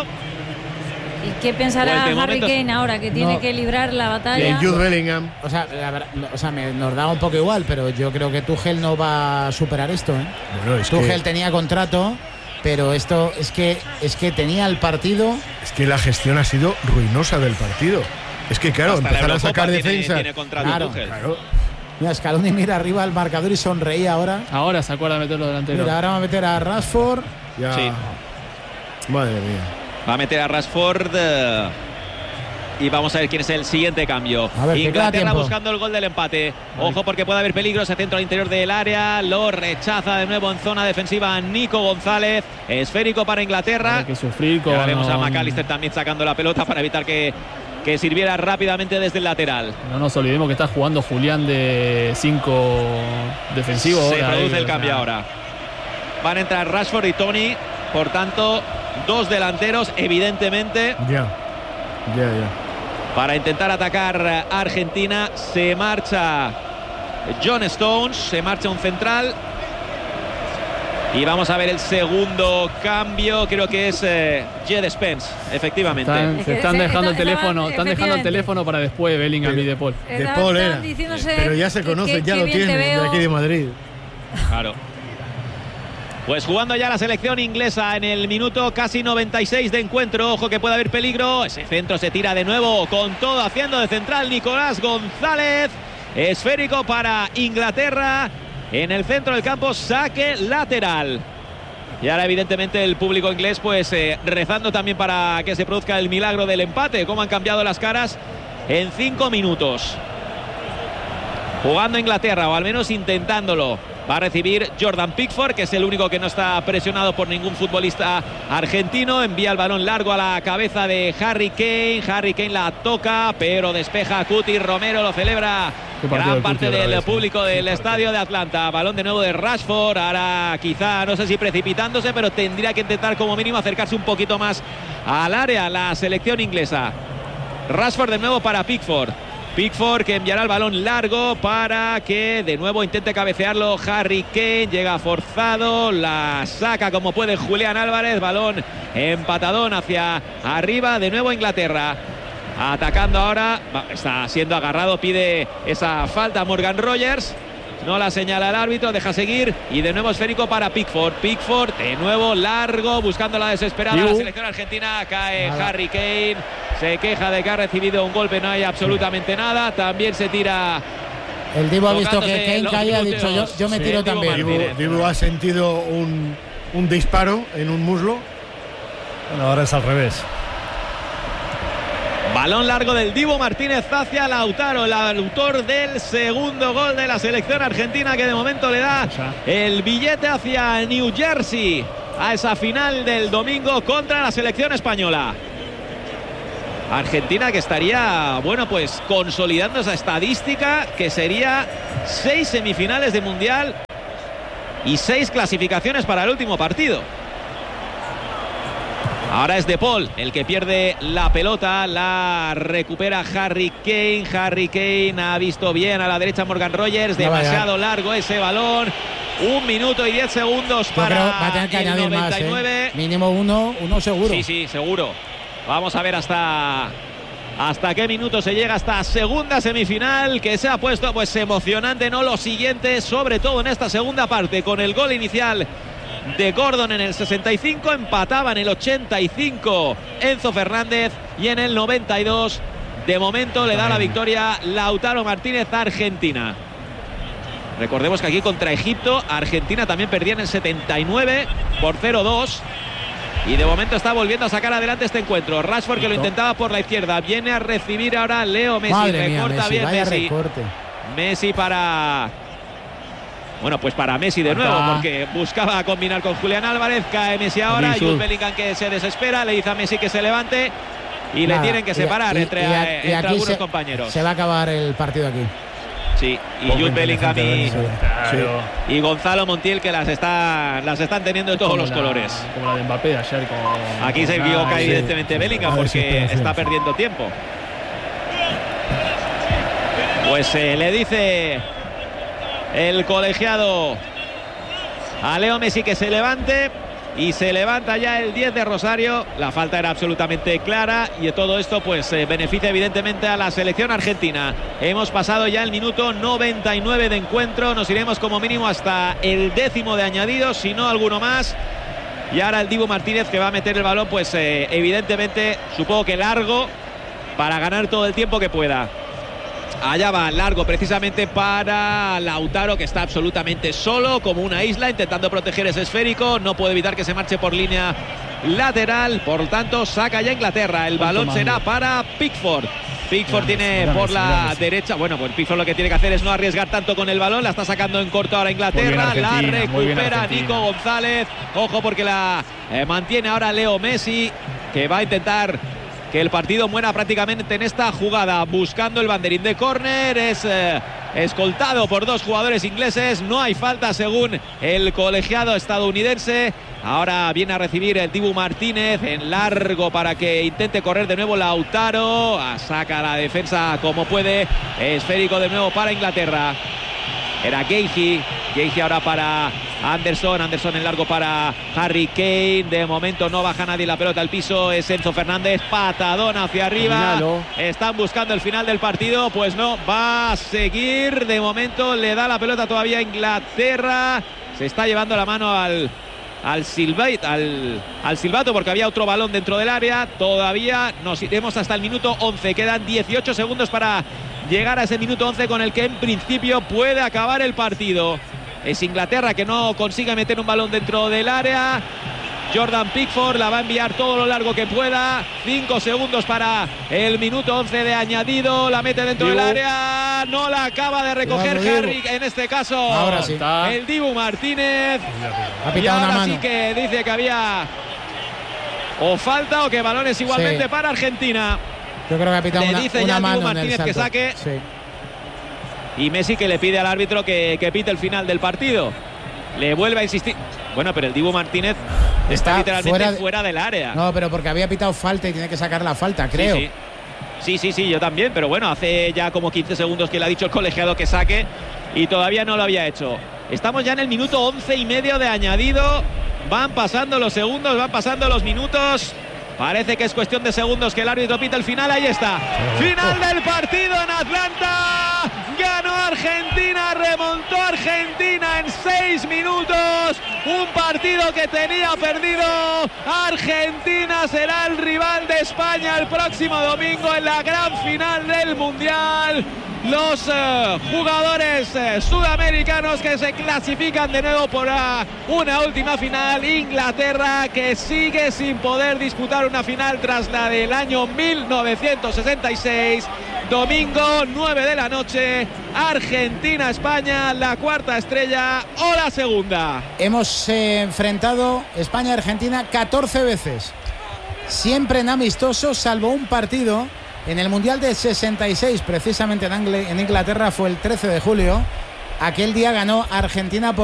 ¿Y qué pensará Pues de Harry momento- Kane ahora que tiene No. que librar la Y batalla? Jude Bellingham. O sea, la verdad- o sea me, nos da un poco igual, pero yo creo que Tuchel no va a superar esto. ¿eh? Bueno, es Tuchel que, tenía contrato, pero esto es que es que tenía el partido. es que la gestión ha sido ruinosa del partido. Es que claro, Hasta la empezar a Eurocopa sacar tiene- defensa. tiene contrato Claro, Tuchel. Claro. Mira, Scaloni mira arriba al marcador y sonreía ahora. Ahora se acuerda de meterlo delantero. Mira, ahora va a meter a Rashford. Ya. Sí. Madre mía. Va a meter a Rashford. eh, Y vamos a ver quién es el siguiente cambio. A ver, que queda Inglaterra tiempo. buscando el gol del empate. Ojo porque puede haber peligro. Ese centro al interior del área. Lo rechaza de nuevo en zona defensiva Nico González. Esférico para Inglaterra. Hay que sufrir Y con. ahora vemos a McAllister también sacando la pelota para evitar que, que sirviera rápidamente desde el lateral. No nos olvidemos que está jugando Julián de cinco defensivo. Se ahora, produce eh, el o sea, cambio ahora. Van a entrar Rashford y Tony. Por tanto, dos delanteros, evidentemente. Ya. Ya, ya. Para intentar atacar a Argentina. Se marcha John Stones, se marcha un central. Y vamos a ver el segundo cambio. Creo que es eh, Jet Spence, efectivamente. Están, Es se que están se- dejando el estaban- teléfono, están dejando el efectivamente. teléfono para después Bellingham Pero- y De Paul. De Estaban- Paul estaban era. diciéndose Pero ya se que- conocen, que- ya que lo bien te tienen de veo. aquí de Madrid. Claro. Pues jugando ya la selección inglesa en el minuto casi noventa y seis de encuentro. Ojo que puede haber peligro. Ese centro se tira de nuevo con todo, haciendo de central Nicolás González. Esférico para Inglaterra. En el centro del campo, saque lateral. Y ahora evidentemente el público inglés pues eh, rezando también para que se produzca el milagro del empate. Cómo han cambiado las caras en cinco minutos. Jugando Inglaterra, o al menos intentándolo. Va a recibir Jordan Pickford, que es el único que no está presionado por ningún futbolista argentino. Envía el balón largo a la cabeza de Harry Kane. Harry Kane la toca, pero despeja a Cuti. Romero lo celebra gran parte del vez, público ¿eh? del estadio de Atlanta. Balón de nuevo de Rashford. Ahora quizá, no sé si precipitándose, pero tendría que intentar como mínimo acercarse un poquito más al área la selección inglesa. Rashford de nuevo para Pickford. Pickford que enviará el balón largo para que de nuevo intente cabecearlo Harry Kane. Llega forzado, la saca como puede Julián Álvarez. Balón empatadón hacia arriba. De nuevo Inglaterra atacando ahora. Está siendo agarrado, pide esa falta Morgan Rogers. No la señala el árbitro, deja seguir. Y de nuevo esférico para Pickford. Pickford de nuevo largo, buscando la desesperada la selección argentina. Cae nada. Harry Kane. Se queja de que ha recibido un golpe, no hay absolutamente nada. También se tira. El Dibu ha visto que Kane cae y ha dicho yo, yo me sí, tiro también. Dibu, Dibu ha sentido un, un disparo en un muslo. Bueno, ahora es al revés. Balón largo del Dibu Martínez hacia Lautaro, el autor del segundo gol de la selección argentina, que de momento le da el billete hacia New Jersey a esa final del domingo contra la selección española. Argentina que estaría, bueno, pues consolidando esa estadística que sería seis semifinales de Mundial y seis clasificaciones para el último partido. Ahora es De Paul el que pierde la pelota, la recupera Harry Kane. Harry Kane ha visto bien a la derecha Morgan Rogers, demasiado largo ese balón. Un minuto y diez segundos para va a tener que el añadir noventa y nueve. Más, ¿eh? Mínimo uno, uno seguro. Sí, sí, seguro. Vamos a ver hasta, hasta qué minuto se llega esta segunda semifinal, que se ha puesto pues emocionante, ¿no? Lo siguiente, sobre todo en esta segunda parte, con el gol inicial de Gordon en el sesenta y cinco, empataba en el ochenta y cinco Enzo Fernández y en el noventa y dos de momento le da la victoria Lautaro Martínez a Argentina. Recordemos que aquí contra Egipto Argentina también perdía en el setenta y nueve por cero dos. Y de momento está volviendo a sacar adelante este encuentro. Rashford que lo intentaba por la izquierda. Viene a recibir ahora Leo Messi. Madre Recorta mía, Messi, bien vaya Messi. Recorte. Messi para... Bueno, pues para Messi de nuevo, porque buscaba combinar con Julián Álvarez. Cae Messi ahora. Y Jude Bellingham que se desespera. Le dice a Messi que se levante. Y Nada, le tienen que separar y, entre, y, y, entre y algunos se, compañeros. Se va a acabar el partido aquí. Sí, y Jude Bellingham y, claro. y Gonzalo Montiel que las, está, las están teniendo de todos como los la, colores. Como la de Mbappé de ayer. Con, Aquí con se equivoca sí. evidentemente Bellingham ah, porque está perdiendo tiempo. Pues eh, le dice el colegiado a Leo Messi que se levante. Y se levanta ya el diez de Rosario. La falta era absolutamente clara. Y de todo esto pues eh, beneficia evidentemente a la selección argentina. Hemos pasado ya el minuto noventa y nueve de encuentro. Nos iremos como mínimo hasta el décimo de añadidos, si no alguno más. Y ahora el Dibu Martínez que va a meter el balón pues eh, evidentemente supongo que largo para ganar todo el tiempo que pueda. Allá va largo precisamente para Lautaro, que está absolutamente solo como una isla intentando proteger ese esférico. No puede evitar que se marche por línea lateral. Por lo tanto saca ya Inglaterra. El balón será para Pickford. Pickford tiene por la derecha. Bueno, pues Pickford lo que tiene que hacer es no arriesgar tanto con el balón. La está sacando en corto ahora Inglaterra. La recupera Nico González. Ojo porque la eh, mantiene ahora Leo Messi, que va a intentar que el partido muera prácticamente en esta jugada, buscando el banderín de córner. Es eh, escoltado por dos jugadores ingleses. No hay falta según el colegiado estadounidense. Ahora viene a recibir el Dibu Martínez en largo para que intente correr de nuevo Lautaro. Saca la defensa como puede. Esférico de nuevo para Inglaterra. Era Guehi. Guehi ahora para Anderson. Anderson en largo para Harry Kane. De momento no baja nadie la pelota al piso. Es Enzo Fernández. Patadón hacia arriba. Están buscando el final del partido. Pues no, va a seguir. De momento le da la pelota todavía a Inglaterra. Se está llevando la mano al, al, silbait, al, al silbato porque había otro balón dentro del área. Todavía nos iremos hasta el minuto once. Quedan dieciocho segundos para llegar a ese minuto once con el que en principio puede acabar el partido. Es Inglaterra que no consigue meter un balón dentro del área. Jordan Pickford, la va a enviar todo lo largo que pueda. Cinco segundos para el minuto once de añadido. La mete dentro Dibu. del área. No la acaba de recoger Cuidado, Harry, Dibu. en este caso. Ahora sí. El Dibu Martínez. Ha pitado y ahora una mano. sí que dice que había o falta o que balones igualmente sí. para Argentina. Yo creo que ha pitado le una, dice una ya mano Dibu Martínez que saque. Sí. Y Messi que le pide al árbitro que, que pite el final del partido. Le vuelve a insistir. Bueno, pero el Dibu Martínez está, está literalmente fuera, de, fuera del área. No, pero porque había pitado falta y tiene que sacar la falta, creo. Sí, sí. Sí, sí, sí, yo también. Pero bueno, hace ya como quince segundos que le ha dicho el colegiado que saque y todavía no lo había hecho. Estamos ya en el minuto once y medio de añadido. Van pasando los segundos, van pasando los minutos. Parece que es cuestión de segundos que el árbitro pita el final. Ahí está. Final del partido en Atlanta. Ganó Argentina, remontó Argentina en seis minutos. Un partido que tenía perdido. Argentina será el rival de España el próximo domingo en la gran final del Mundial. Los uh, jugadores uh, sudamericanos que se clasifican de nuevo por uh, una última final. Inglaterra que sigue sin poder disputar una final tras la del año mil novecientos sesenta y seis. Domingo nueve de la noche, Argentina-España, la cuarta estrella o la segunda. Hemos eh, enfrentado España-Argentina catorce veces, siempre en amistosos, salvo un partido. En el Mundial del sesenta y seis, precisamente en, Angl- en Inglaterra, fue el trece de julio. Aquel día ganó Argentina por